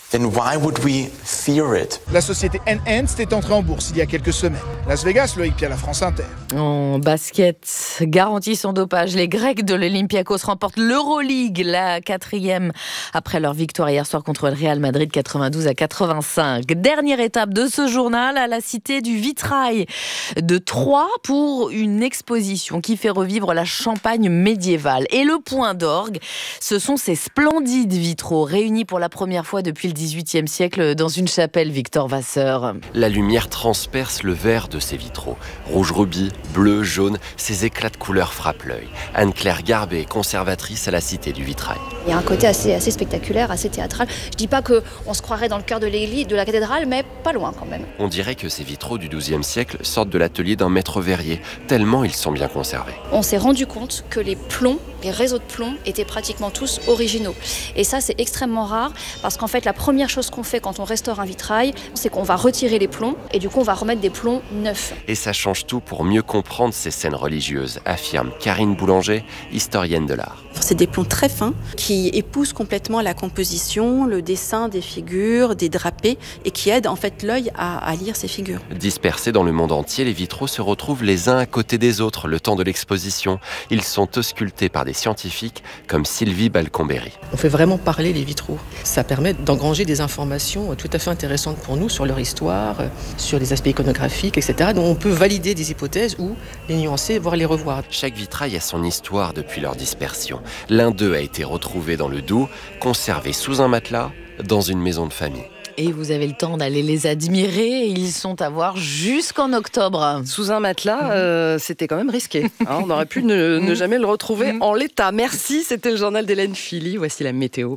La société Enhanced est entrée en bourse il y a quelques semaines. Las Vegas, Loïc Piala, France Inter. En basket, garantie sans dopage, les Grecs de l'Olympiakos remportent l'Euroleague, la 4e, après leur victoire hier soir contre le Real Madrid 92-85. Dernière étape de ce journal à la Cité du Vitrail de Troyes pour une exposition qui fait revivre la Champagne médiévale. Et le point d'orgue, ce sont ces splendides vitraux réunis pour la première fois depuis le XVIIIe siècle dans une chapelle, Victor Vasseur. La lumière transperce le verre de ces vitraux. Rouge rubis, bleu, jaune, ces éclats de couleurs frappent l'œil. Anne-Claire Garbet, conservatrice à la Cité du Vitrail. Il y a un côté assez spectaculaire, assez théâtral. Je dis pas qu'on se croirait dans le cœur de l'église, de la cathédrale, mais pas loin quand même. On dirait que ces vitraux du XIIe siècle sortent de l'atelier d'un maître verrier, tellement ils sont bien conservés. On s'est rendu compte que les plombs, les réseaux de plombs étaient pratiquement tous originaux. Et ça, c'est extrêmement rare parce qu'en fait, la première chose qu'on fait quand on restaure un vitrail, c'est qu'on va retirer les plombs et du coup, on va remettre des plombs neufs. Et ça change tout pour mieux comprendre ces scènes religieuses, affirme Karine Boulanger, historienne de l'art. C'est des plombs très fins qui épousent complètement la composition, le dessin des figures, des drapés et qui aident en fait l'œil à lire ces figures. Dispersés dans le monde entier, les vitraux se retrouvent les uns à côté des autres le temps de l'exposition. Ils sont auscultés par des scientifiques comme Sylvie Balcomberry. On fait vraiment parler les vitraux. Ça permet d'engranger des informations tout à fait intéressantes pour nous sur leur histoire, sur les aspects iconographiques, etc. Donc on peut valider des hypothèses ou les nuancer, voire les revoir. Chaque vitrail a son histoire depuis leur dispersion. L'un d'eux a été retrouvé dans le Doubs, conservé sous un matelas, dans une maison de famille. Et vous avez le temps d'aller les admirer. Ils sont à voir jusqu'en octobre. Sous un matelas, c'était quand même risqué. On aurait pu ne jamais le retrouver en l'état. Merci, c'était le journal d'Hélène Philly. Voici la météo.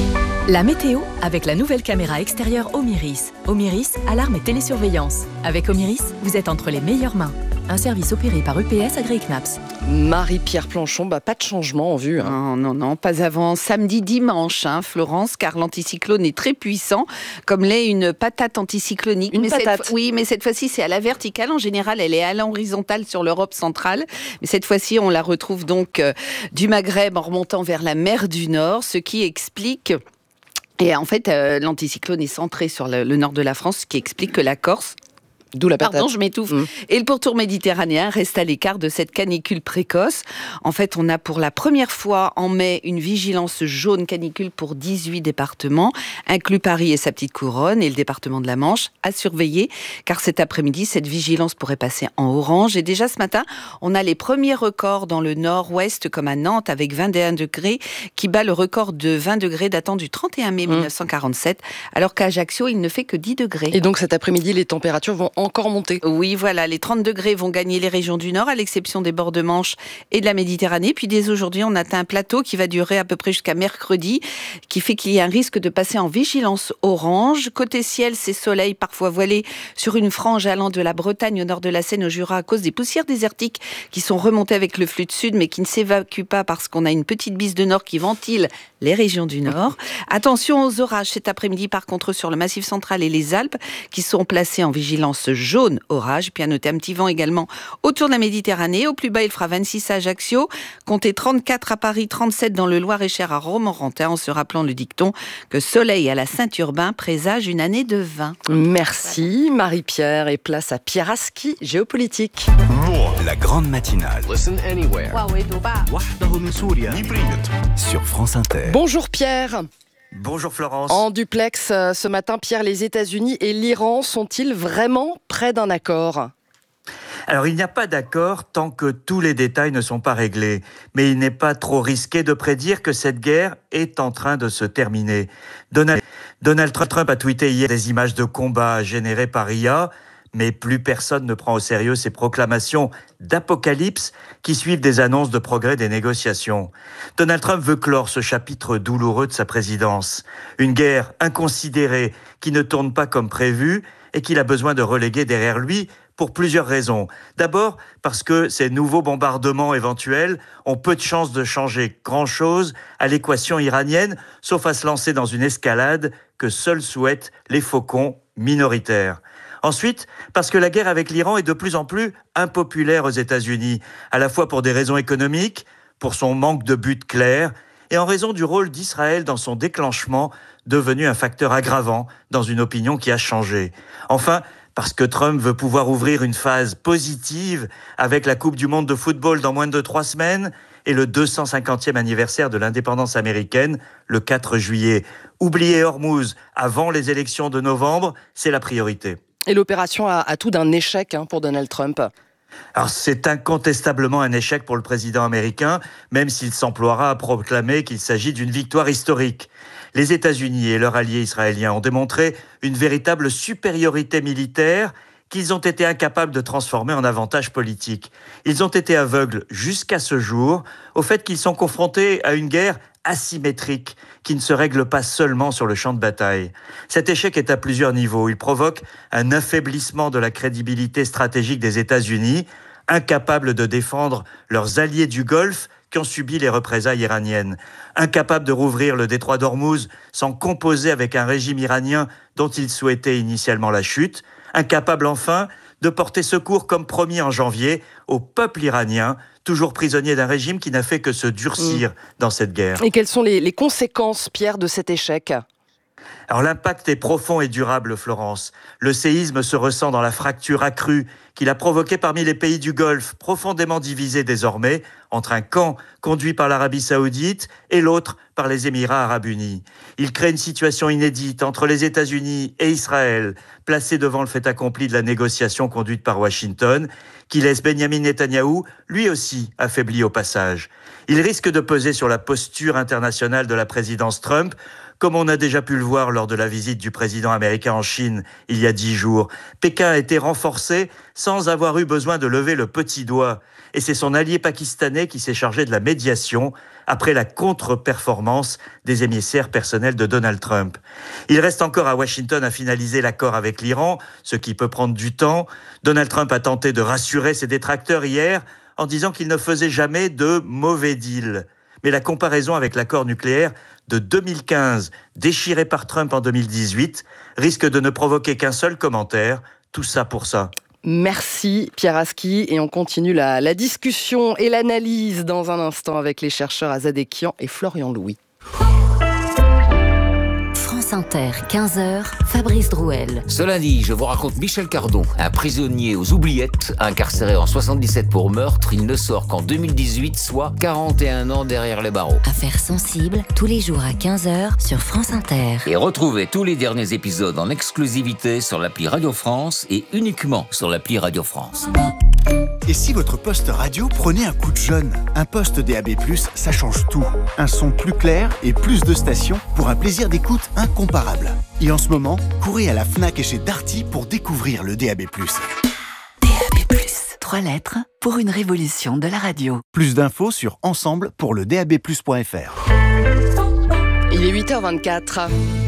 La météo avec la nouvelle caméra extérieure Omiris. Omiris, alarme et télésurveillance. Avec Omiris, vous êtes entre les meilleures mains. Un service opéré par EPS Agri-Knaps. Marie-Pierre Planchon, pas de changement en vue. Non, pas avant samedi, dimanche, Florence, car l'anticyclone est très puissant, comme l'est une patate anticyclonique. Mais cette fois-ci, c'est à la verticale. En général, elle est à l'horizontale sur l'Europe centrale. Mais cette fois-ci, on la retrouve donc du Maghreb en remontant vers la mer du Nord, ce qui explique... Et en fait, l'anticyclone est centré sur le nord de la France, ce qui explique que la Corse... D'où la patate. Pardon, je m'étouffe. Et le pourtour méditerranéen reste à l'écart de cette canicule précoce. En fait, on a pour la première fois en mai une vigilance jaune canicule pour 18 départements, inclus Paris et sa petite couronne et le département de la Manche, à surveiller, car cet après-midi, cette vigilance pourrait passer en orange. Et déjà ce matin, on a les premiers records dans le nord-ouest, comme à Nantes, avec 21 degrés, qui bat le record de 20 degrés datant du 31 mai 1947, alors qu'à Ajaccio, il ne fait que 10 degrés. Et donc cet après-midi, les températures vont encore monter. Oui, voilà, les 30 degrés vont gagner les régions du Nord, à l'exception des bords de Manche et de la Méditerranée. Puis dès aujourd'hui, on atteint un plateau qui va durer à peu près jusqu'à mercredi, qui fait qu'il y a un risque de passer en vigilance orange. Côté ciel, c'est soleil parfois voilé sur une frange allant de la Bretagne au nord de la Seine au Jura à cause des poussières désertiques qui sont remontées avec le flux de sud, mais qui ne s'évacuent pas parce qu'on a une petite bise de nord qui ventile les régions du Nord. Attention aux orages cet après-midi, par contre, sur le Massif central et les Alpes, qui sont placés en vigilance jaune orage. Puis à noter un petit vent également autour de la Méditerranée. Au plus bas, il fera 26 à Ajaccio, comptez 34 à Paris, 37 dans le Loir-et-Cher à Romorantin, en se rappelant le dicton que soleil à la Saint-Urbain présage une année de vin. Merci Marie-Pierre, et place à Pierre Aski, géopolitique. La grande matinale. Listen anywhere. Sur France Inter. Bonjour Pierre. Bonjour Florence. En duplex ce matin, Pierre, les États-Unis et l'Iran sont-ils vraiment près d'un accord ? Alors, il n'y a pas d'accord tant que tous les détails ne sont pas réglés. Mais il n'est pas trop risqué de prédire que cette guerre est en train de se terminer. Donald Trump a tweeté hier des images de combat générées par IA, mais plus personne ne prend au sérieux ces proclamations d'apocalypse qui suivent des annonces de progrès des négociations. Donald Trump veut clore ce chapitre douloureux de sa présidence. Une guerre inconsidérée qui ne tourne pas comme prévu et qu'il a besoin de reléguer derrière lui pour plusieurs raisons. D'abord, parce que ces nouveaux bombardements éventuels ont peu de chances de changer grand-chose à l'équation iranienne, sauf à se lancer dans une escalade que seuls souhaitent les faucons minoritaires. Ensuite, parce que la guerre avec l'Iran est de plus en plus impopulaire aux États-Unis, à la fois pour des raisons économiques, pour son manque de but clair, et en raison du rôle d'Israël dans son déclenchement, devenu un facteur aggravant dans une opinion qui a changé. Enfin, parce que Trump veut pouvoir ouvrir une phase positive avec la Coupe du monde de football dans moins de 3 semaines et le 250e anniversaire de l'indépendance américaine, le 4 juillet. Oublier Hormuz avant les élections de novembre, c'est la priorité. Et l'opération a tout d'un échec pour Donald Trump. Alors c'est incontestablement un échec pour le président américain, même s'il s'emploiera à proclamer qu'il s'agit d'une victoire historique. Les États-Unis et leurs alliés israéliens ont démontré une véritable supériorité militaire qu'ils ont été incapables de transformer en avantage politique. Ils ont été aveugles jusqu'à ce jour au fait qu'ils sont confrontés à une guerre asymétrique qui ne se règle pas seulement sur le champ de bataille. Cet échec est à plusieurs niveaux. Il provoque un affaiblissement de la crédibilité stratégique des États-Unis, incapables de défendre leurs alliés du Golfe qui ont subi les représailles iraniennes, incapables de rouvrir le détroit d'Ormuz sans composer avec un régime iranien dont ils souhaitaient initialement la chute, incapables enfin de porter secours comme promis en janvier au peuple iranien, toujours prisonnier d'un régime qui n'a fait que se durcir dans cette guerre. Et quelles sont les conséquences, Pierre, de cet échec ? Alors l'impact est profond et durable, Florence. Le séisme se ressent dans la fracture accrue qu'il a provoquée parmi les pays du Golfe, profondément divisés désormais entre un camp conduit par l'Arabie Saoudite et l'autre par les Émirats Arabes Unis. Il crée une situation inédite entre les États-Unis et Israël, placés devant le fait accompli de la négociation conduite par Washington, qui laisse Benyamin Netanyahou, lui aussi, affaibli au passage. Il risque de peser sur la posture internationale de la présidence Trump, comme on a déjà pu le voir lors de la visite du président américain en Chine il y a 10 jours. Pékin a été renforcé sans avoir eu besoin de lever le petit doigt. Et c'est son allié pakistanais qui s'est chargé de la médiation après la contre-performance des émissaires personnels de Donald Trump. Il reste encore à Washington à finaliser l'accord avec l'Iran, ce qui peut prendre du temps. Donald Trump a tenté de rassurer ses détracteurs hier en disant qu'il ne faisait jamais de mauvais deal. Mais la comparaison avec l'accord nucléaire de 2015, déchiré par Trump en 2018, risque de ne provoquer qu'un seul commentaire, tout ça pour ça. Merci Pierre Aski, et on continue la discussion et l'analyse dans un instant avec les chercheurs Azad Ekian et Florian Louis. France Inter, 15h, Fabrice Drouel. Ce lundi, je vous raconte Michel Cardon, un prisonnier aux oubliettes, incarcéré en 77 pour meurtre. Il ne sort qu'en 2018, soit 41 ans derrière les barreaux. Affaires sensibles, tous les jours à 15h sur France Inter. Et retrouvez tous les derniers épisodes en exclusivité sur l'appli Radio France et uniquement sur l'appli Radio France. Et si votre poste radio prenait un coup de jeune ? Un poste DAB+, ça change tout. Un son plus clair et plus de stations pour un plaisir d'écoute incomparable. Et en ce moment, courez à la Fnac et chez Darty pour découvrir le DAB+. DAB+, 3 lettres pour une révolution de la radio. Plus d'infos sur ensemble pour le dabplus.fr. Il est 8h24.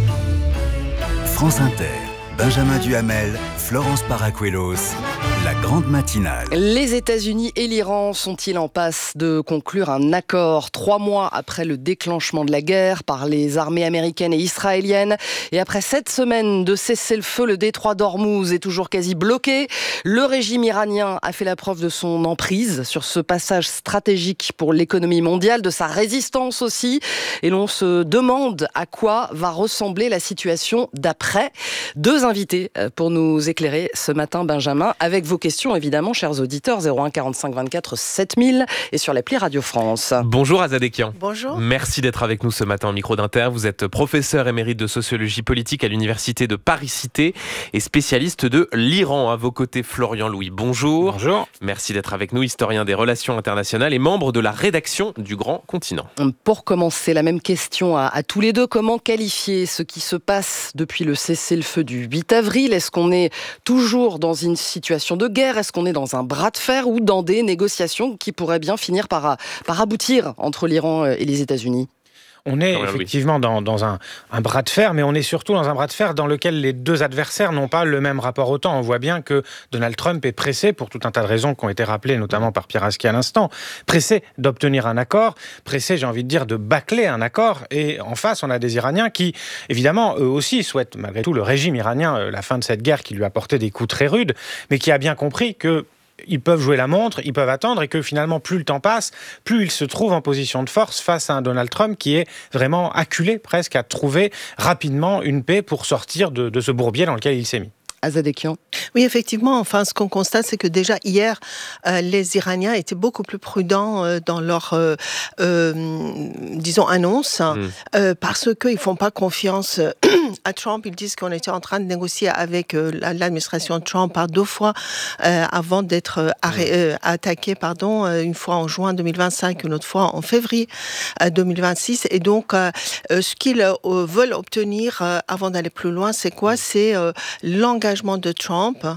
France Inter, Benjamin Duhamel, Florence Paracuelos, la grande matinale. Les États-Unis et l'Iran sont-ils en passe de conclure un accord 3 mois après le déclenchement de la guerre par les armées américaines et israéliennes? Et après 7 semaines de cessez-le-feu, le détroit d'Ormuz est toujours quasi bloqué. Le régime iranien a fait la preuve de son emprise sur ce passage stratégique pour l'économie mondiale, de sa résistance aussi. Et l'on se demande à quoi va ressembler la situation d'après. 2 invités pour nous éclairer ce matin, Benjamin, avec vos questions évidemment, chers auditeurs, 01 45 24 7000 et sur l'appli Radio France. Bonjour Azad Ekian. Bonjour. Merci d'être avec nous ce matin au micro d'Inter. Vous êtes professeur émérite de sociologie politique à l'université de Paris-Cité et spécialiste de l'Iran. À vos côtés, Florian Louis. Bonjour. Bonjour. Merci d'être avec nous, historien des relations internationales et membre de la rédaction du Grand Continent. Pour commencer, la même question à tous les deux. Comment qualifier ce qui se passe depuis le cessez-le-feu du 8 avril ? Est-ce qu'on est toujours dans une situation de guerre ? Est-ce qu'on est dans un bras de fer ou dans des négociations qui pourraient bien finir par aboutir entre l'Iran et les États-Unis ? On est effectivement dans un bras de fer, mais on est surtout dans un bras de fer dans lequel les deux adversaires n'ont pas le même rapport au temps. On voit bien que Donald Trump est pressé, pour tout un tas de raisons qui ont été rappelées, notamment par Pierre Aski à l'instant, pressé d'obtenir un accord, pressé, j'ai envie de dire, de bâcler un accord. Et en face, on a des Iraniens qui, évidemment, eux aussi souhaitent, malgré tout, le régime iranien, la fin de cette guerre qui lui a porté des coups très rudes, mais qui a bien compris que ils peuvent jouer la montre, ils peuvent attendre et que finalement, plus le temps passe, plus ils se trouvent en position de force face à un Donald Trump qui est vraiment acculé presque à trouver rapidement une paix pour sortir de ce bourbier dans lequel il s'est mis. Azadekian. Oui, effectivement. Enfin, ce qu'on constate, c'est que déjà hier, les Iraniens étaient beaucoup plus prudents dans leur, annonce, parce qu'ils ne font pas confiance à Trump. Ils disent qu'on était en train de négocier avec l'administration Trump par 2 fois avant d'être attaqué, une fois en juin 2025, une autre fois en février 2026. Et donc, ce qu'ils veulent obtenir avant d'aller plus loin, c'est quoi ? C'est l'engagement de Trump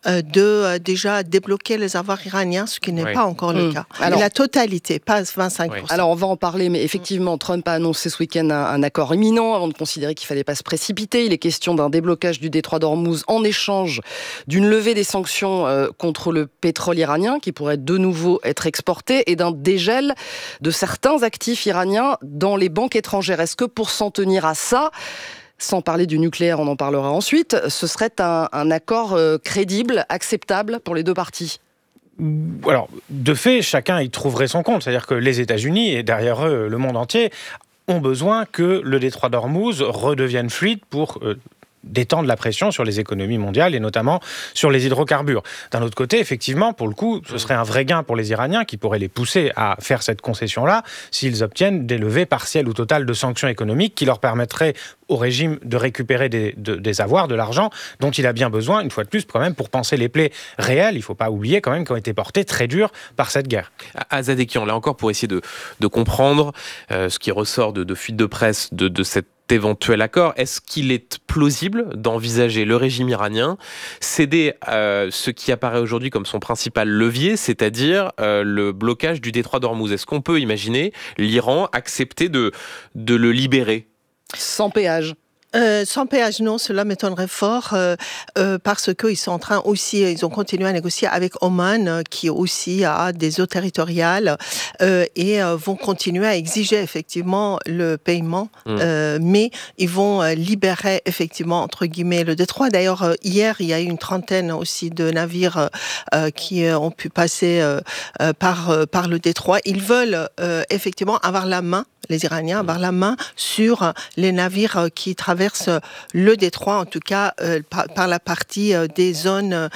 de déjà débloquer les avoirs iraniens, ce qui n'est pas encore le cas. Alors, la totalité, pas 25%. Alors, on va en parler, mais effectivement, Trump a annoncé ce week-end un accord imminent avant de considérer qu'il ne fallait pas se précipiter. Il est question d'un déblocage du détroit d'Ormuz en échange d'une levée des sanctions contre le pétrole iranien qui pourrait de nouveau être exporté et d'un dégel de certains actifs iraniens dans les banques étrangères. Est-ce que pour s'en tenir à ça, sans parler du nucléaire, on en parlera ensuite, ce serait un accord crédible, acceptable pour les deux parties ? Alors, de fait, chacun y trouverait son compte. C'est-à-dire que les États-Unis, et derrière eux, le monde entier, ont besoin que le détroit d'Ormuz redevienne fluide pour détendre la pression sur les économies mondiales et notamment sur les hydrocarbures. D'un autre côté, effectivement, pour le coup, ce serait un vrai gain pour les Iraniens qui pourrait les pousser à faire cette concession-là s'ils obtiennent des levées partielles ou totales de sanctions économiques qui leur permettraient au régime de récupérer des avoirs, de l'argent dont il a bien besoin, une fois de plus, quand même, pour panser les plaies réelles. Il ne faut pas oublier quand même qu'ont été portées très dur par cette guerre. Azadekian, là encore, pour essayer de comprendre ce qui ressort de fuites de presse de cette éventuel accord, est-ce qu'il est plausible d'envisager le régime iranien céder ce qui apparaît aujourd'hui comme son principal levier, c'est-à-dire le blocage du détroit d'Ormuz ? Est-ce qu'on peut imaginer l'Iran accepter de le libérer ? Sans péage. Sans péage, non, cela m'étonnerait fort parce qu'ils sont en train aussi, ils ont continué à négocier avec Oman qui aussi a des eaux territoriales et vont continuer à exiger effectivement le paiement, mais ils vont libérer effectivement entre guillemets le détroit. D'ailleurs, hier, il y a eu une trentaine aussi de navires qui ont pu passer par le détroit. Ils veulent effectivement avoir la main, les Iraniens, avoir la main sur les navires qui traversent le détroit, en tout cas par la partie des zones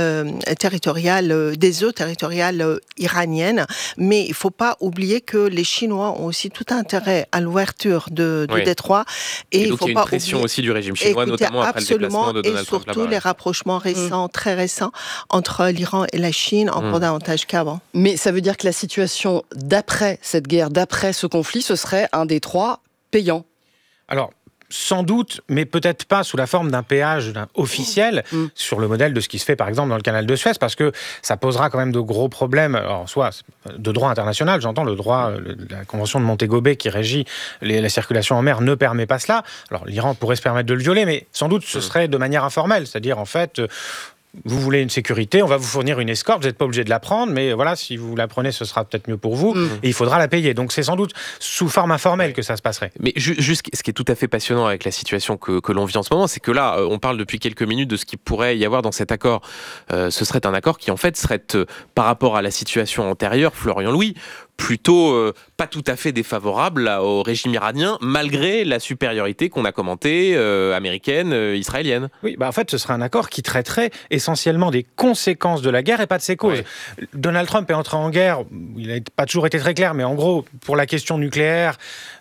territoriales, des eaux territoriales iraniennes. Mais il ne faut pas oublier que les Chinois ont aussi tout intérêt à l'ouverture du détroit. Et donc il y a une pression aussi du régime chinois, notamment après le déplacement de Donald Trump. Et surtout les rapprochements récents, très récents, entre l'Iran et la Chine, encore davantage qu'avant. Mais ça veut dire que la situation d'après cette guerre, d'après ce conflit, ce serait un détroit payant. Alors, sans doute, mais peut-être pas sous la forme d'un péage officiel, sur le modèle de ce qui se fait par exemple dans le canal de Suez, parce que ça posera quand même de gros problèmes, alors, soit de droit international, j'entends le droit, la convention de Montego Bay qui régit la circulation en mer ne permet pas cela. Alors l'Iran pourrait se permettre de le violer, mais sans doute ce serait de manière informelle, c'est-à-dire en fait... Vous voulez une sécurité, on va vous fournir une escorte, vous n'êtes pas obligé de la prendre, mais voilà, si vous la prenez, ce sera peut-être mieux pour vous, et il faudra la payer. Donc c'est sans doute sous forme informelle que ça se passerait. Mais juste, ce qui est tout à fait passionnant avec la situation que l'on vit en ce moment, c'est que là, on parle depuis quelques minutes de ce qu'il pourrait y avoir dans cet accord. Ce serait un accord qui, en fait, serait, par rapport à la situation antérieure, Florian Louis, plutôt pas tout à fait défavorable au régime iranien, malgré la supériorité qu'on a commentée, américaine, israélienne. Oui, en fait, ce serait un accord qui traiterait essentiellement des conséquences de la guerre et pas de ses causes. Ouais. Donald Trump est entré en guerre, il n'a pas toujours été très clair, mais en gros, pour la question nucléaire,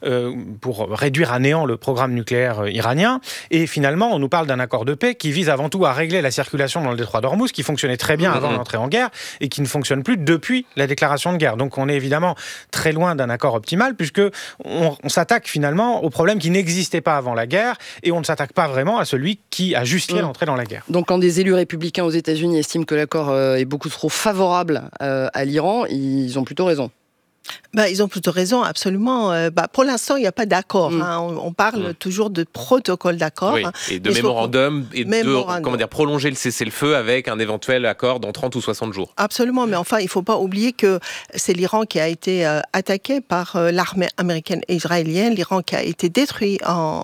pour réduire à néant le programme nucléaire iranien, et finalement, on nous parle d'un accord de paix qui vise avant tout à régler la circulation dans le détroit d'Ormuz, qui fonctionnait très bien avant l'entrée en guerre, et qui ne fonctionne plus depuis la déclaration de guerre. Donc on est évidemment très loin d'un accord optimal, puisque on s'attaque finalement au problème qui n'existait pas avant la guerre, et on ne s'attaque pas vraiment à celui qui a justifié l'entrée dans la guerre. Donc quand des élus républicains aux États-Unis estiment que l'accord est beaucoup trop favorable à l'Iran, ils ont plutôt raison. Ils ont plutôt raison, absolument. Pour l'instant, il n'y a pas d'accord. On parle toujours de protocole d'accord. Oui, et de mémorandum, et de prolonger le cessez-le-feu avec un éventuel accord dans 30 ou 60 jours. Absolument, mais enfin, il ne faut pas oublier que c'est l'Iran qui a été attaqué par l'armée américaine et israélienne, l'Iran qui a été détruit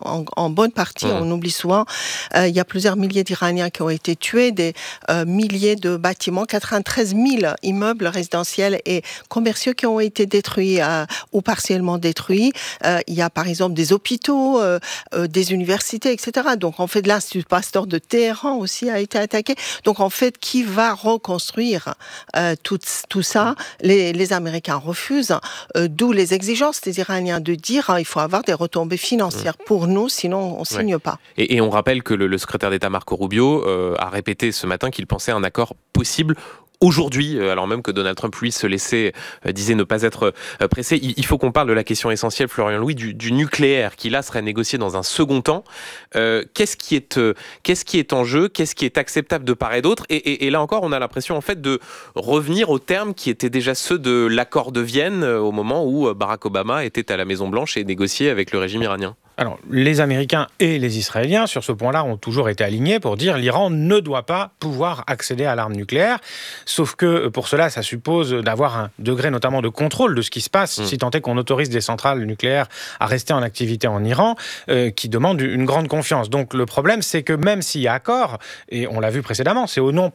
en bonne partie, on oublie souvent. Il y a plusieurs milliers d'Iraniens qui ont été tués, des milliers de bâtiments, 93 000 immeubles résidentiels et commerciaux qui ont été détruits. détruits ou partiellement détruits. Il y a par exemple des hôpitaux, des universités, etc. Donc en fait, l'Institut Pasteur de Téhéran aussi a été attaqué. Donc en fait, qui va reconstruire tout ça? Les Américains refusent, d'où les exigences des Iraniens de dire il faut avoir des retombées financières pour nous, sinon on ne signe pas. Et on rappelle que le secrétaire d'État Marco Rubio a répété ce matin qu'il pensait un accord possible aujourd'hui, alors même que Donald Trump, lui, disait ne pas être pressé. Il faut qu'on parle de la question essentielle, Florian Louis, du nucléaire, qui là serait négocié dans un second temps. Qu'est-ce qui est en jeu? Qu'est-ce qui est acceptable de part et d'autre? Et là encore, on a l'impression en fait de revenir aux termes qui étaient déjà ceux de l'accord de Vienne au moment où Barack Obama était à la Maison-Blanche et négociait avec le régime iranien. Alors, les Américains et les Israéliens, sur ce point-là, ont toujours été alignés pour dire l'Iran ne doit pas pouvoir accéder à l'arme nucléaire. Sauf que pour cela, ça suppose d'avoir un degré notamment de contrôle de ce qui se passe, si tant est qu'on autorise des centrales nucléaires à rester en activité en Iran, qui demande une grande confiance. Donc le problème, c'est que même s'il y a accord, et on l'a vu précédemment, c'est au nom...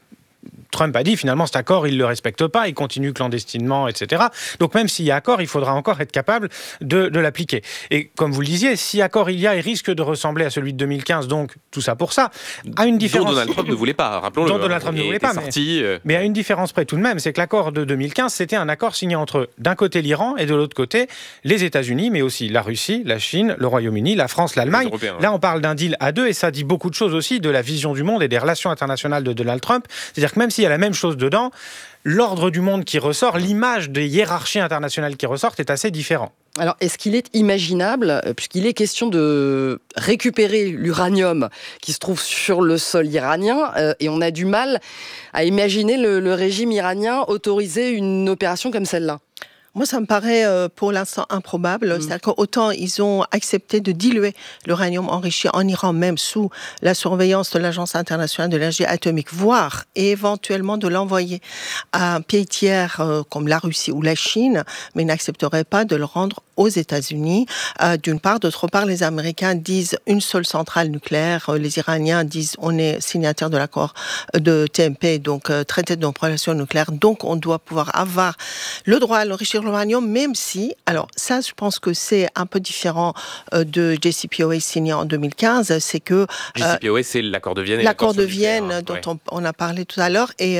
Trump a dit finalement cet accord, il ne le respecte pas, il continue clandestinement, etc. Donc même s'il y a accord, il faudra encore être capable de l'appliquer. Et comme vous le disiez, si accord il y a, il risque de ressembler à celui de 2015, donc tout ça pour ça. À une différence... Dont Donald Trump ne voulait pas, rappelons-le. Dont Donald Trump ne voulait pas, mais à une différence près tout de même, c'est que l'accord de 2015, c'était un accord signé entre d'un côté l'Iran et de l'autre côté les États-Unis, mais aussi la Russie, la Chine, le Royaume-Uni, la France, l'Allemagne. Là, on parle d'un deal à deux et ça dit beaucoup de choses aussi de la vision du monde et des relations internationales de Donald Trump. C'est-à-dire que même s'il y a la même chose dedans, l'ordre du monde qui ressort, l'image des hiérarchies internationales qui ressortent est assez différent. Alors, est-ce qu'il est imaginable, puisqu'il est question de récupérer l'uranium qui se trouve sur le sol iranien, et on a du mal à imaginer le régime iranien autoriser une opération comme celle-là? Moi, ça me paraît pour l'instant improbable. C'est-à-dire qu'autant ils ont accepté de diluer l'uranium enrichi en Iran, même sous la surveillance de l'Agence internationale de l'énergie atomique, voire et éventuellement de l'envoyer à un pays tiers comme la Russie ou la Chine, mais ils n'accepteraient pas de le rendre aux États-Unis. D'une part, d'autre part, les Américains disent une seule centrale nucléaire. Les Iraniens disent on est signataire de l'accord de TNP, donc traité de non-prolifération nucléaire, donc on doit pouvoir avoir le droit à l'enrichir l'uranium, même si, alors ça, je pense que c'est un peu différent de JCPOA signé en 2015, c'est que... JCPOA, c'est l'accord de Vienne. L'accord de Vienne, dont on a parlé tout à l'heure, et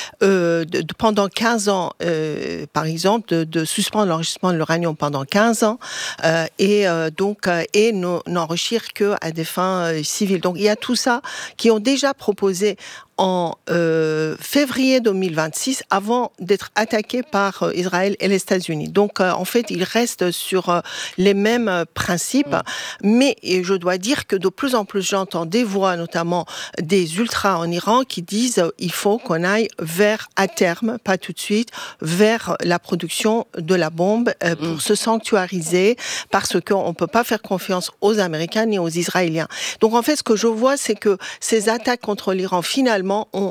pendant 15 ans, par exemple, de suspendre l'enrichissement de l'uranium pendant 15 ans, et n'enrichir qu'à des fins civiles. Donc il y a tout ça qui ont déjà proposé en février 2026, avant d'être attaqué par Israël et les États-Unis. Donc, en fait, il reste sur les mêmes principes. Mais je dois dire que de plus en plus, j'entends des voix, notamment des ultras en Iran, qui disent il faut qu'on aille vers, à terme, pas tout de suite, vers la production de la bombe pour se sanctuariser, parce qu'on ne peut pas faire confiance aux Américains ni aux Israéliens. Donc, en fait, ce que je vois, c'est que ces attaques contre l'Iran, finalement,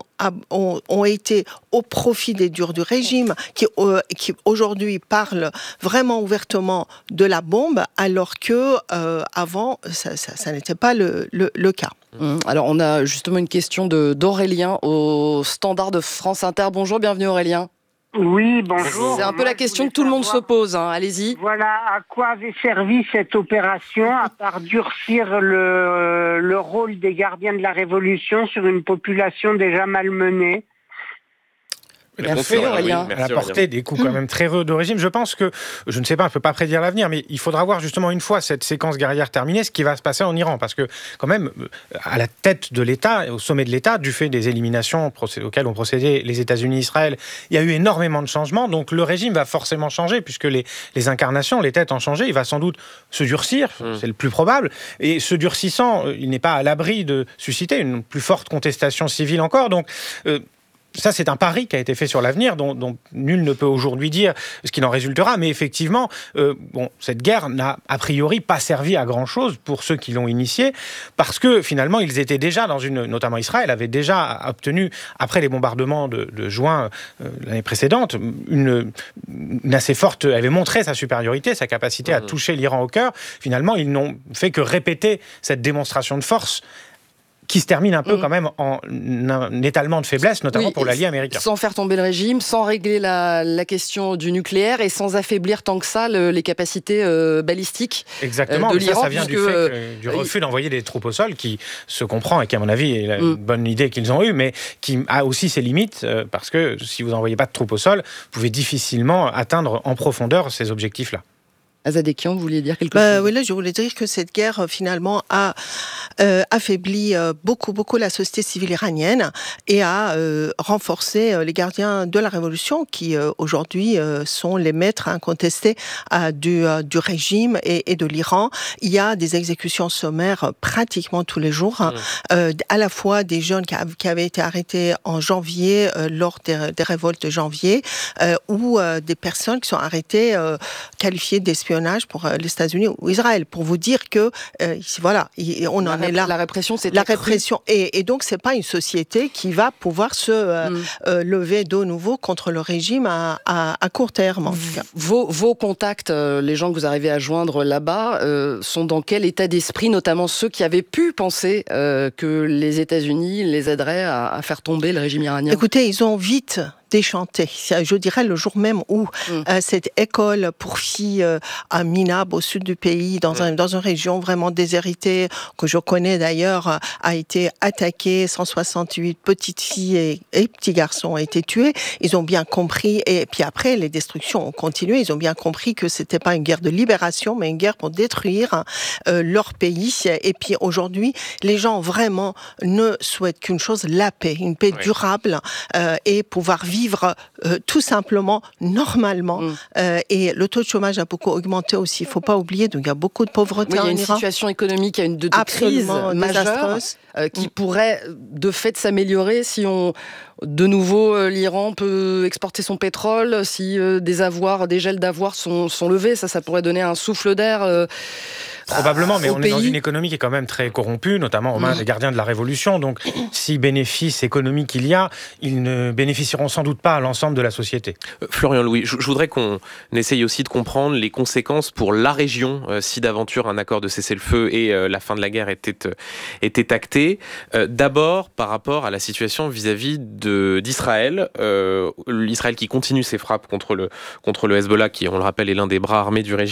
ont été au profit des durs du régime qui aujourd'hui parlent vraiment ouvertement de la bombe, alors que avant ça n'était pas le cas. Alors on a justement une question d'Aurélien au standard de France Inter. Bonjour, bienvenue Aurélien. Oui, bonjour. C'est un peu la question que tout le monde se pose, hein. Allez-y. Voilà, à quoi avait servi cette opération, à part durcir le rôle des gardiens de la Révolution sur une population déjà malmenée? Elle a porté des coups quand même très rudes au régime. Je pense que, je ne sais pas, on ne peut pas prédire l'avenir, mais il faudra voir justement une fois cette séquence guerrière terminée, ce qui va se passer en Iran. Parce que quand même, à la tête de l'État, au sommet de l'État, du fait des éliminations auxquelles ont procédé les États-Unis et Israël, il y a eu énormément de changements. Donc le régime va forcément changer, puisque les incarnations, les têtes ont changé. Il va sans doute se durcir, c'est le plus probable. Et se durcissant, il n'est pas à l'abri de susciter une plus forte contestation civile encore. Donc... ça, c'est un pari qui a été fait sur l'avenir, dont nul ne peut aujourd'hui dire ce qu'il en résultera. Mais effectivement, cette guerre n'a a priori pas servi à grand-chose pour ceux qui l'ont initiée, parce que finalement, ils étaient déjà notamment Israël avait déjà obtenu, après les bombardements de juin l'année précédente, une assez forte, avait montré sa supériorité, sa capacité à toucher l'Iran au cœur. Finalement, ils n'ont fait que répéter cette démonstration de force qui se termine un peu quand même en un étalement de faiblesse, notamment pour l'allié américain. Sans faire tomber le régime, sans régler la question du nucléaire et sans affaiblir tant que ça les capacités balistiques Exactement, de l'Iran. Ça vient du refus d'envoyer des troupes au sol, qui se comprend et qui, à mon avis, est une bonne idée qu'ils ont eue, mais qui a aussi ses limites, parce que si vous n'envoyez pas de troupes au sol, vous pouvez difficilement atteindre en profondeur ces objectifs-là. Azadekian, vous vouliez dire quelque chose? Oui, là, je voulais dire que cette guerre, finalement, a affaibli beaucoup la société civile iranienne et a renforcé les gardiens de la révolution qui, aujourd'hui, sont les maîtres incontestés du régime et de l'Iran. Il y a des exécutions sommaires pratiquement tous les jours, à la fois des jeunes qui avaient été arrêtés en janvier, lors des révoltes de janvier, ou des personnes qui sont arrêtées, qualifiées d'espions pour les États-Unis ou Israël, pour vous dire que voilà, on en est là. La répression, c'est la répression, et donc c'est pas une société qui va pouvoir se lever de nouveau contre le régime à court terme. En tout cas. Vos contacts, les gens que vous arrivez à joindre là-bas, sont dans quel état d'esprit, notamment ceux qui avaient pu penser que les États-Unis les aideraient à faire tomber le régime iranien? Écoutez, ils ont vite déchanté. Je dirais le jour même où cette école pour filles à Minab, au sud du pays, dans une région vraiment déshéritée, que je connais d'ailleurs, a été attaquée. 168 petites filles et petits garçons ont été tués. Ils ont bien compris, et puis après, les destructions ont continué. Ils ont bien compris que c'était pas une guerre de libération, mais une guerre pour détruire leur pays. Et puis aujourd'hui, les gens vraiment ne souhaitent qu'une chose, la paix, une paix durable, et pouvoir vivre tout simplement normalement. Et le taux de chômage a beaucoup augmenté aussi. Il ne faut pas oublier, donc il y a beaucoup de pauvreté en Iran. Il y a une situation économique, il y a une crise majeure qui pourrait de fait s'améliorer si de nouveau l'Iran peut exporter son pétrole, si des gels d'avoirs sont levés. Ça pourrait donner un souffle d'air. Probablement, mais on est dans une économie qui est quand même très corrompue, notamment aux mains des gardiens de la Révolution. Donc, si bénéfice économique il y a, ils ne bénéficieront sans doute pas à l'ensemble de la société. Florian Louis, je voudrais qu'on essaye aussi de comprendre les conséquences pour la région si d'aventure un accord de cessez-le-feu et la fin de la guerre était acté. D'abord, par rapport à la situation vis-à-vis d'Israël, l'Israël qui continue ses frappes contre le Hezbollah, qui, on le rappelle, est l'un des bras armés du régime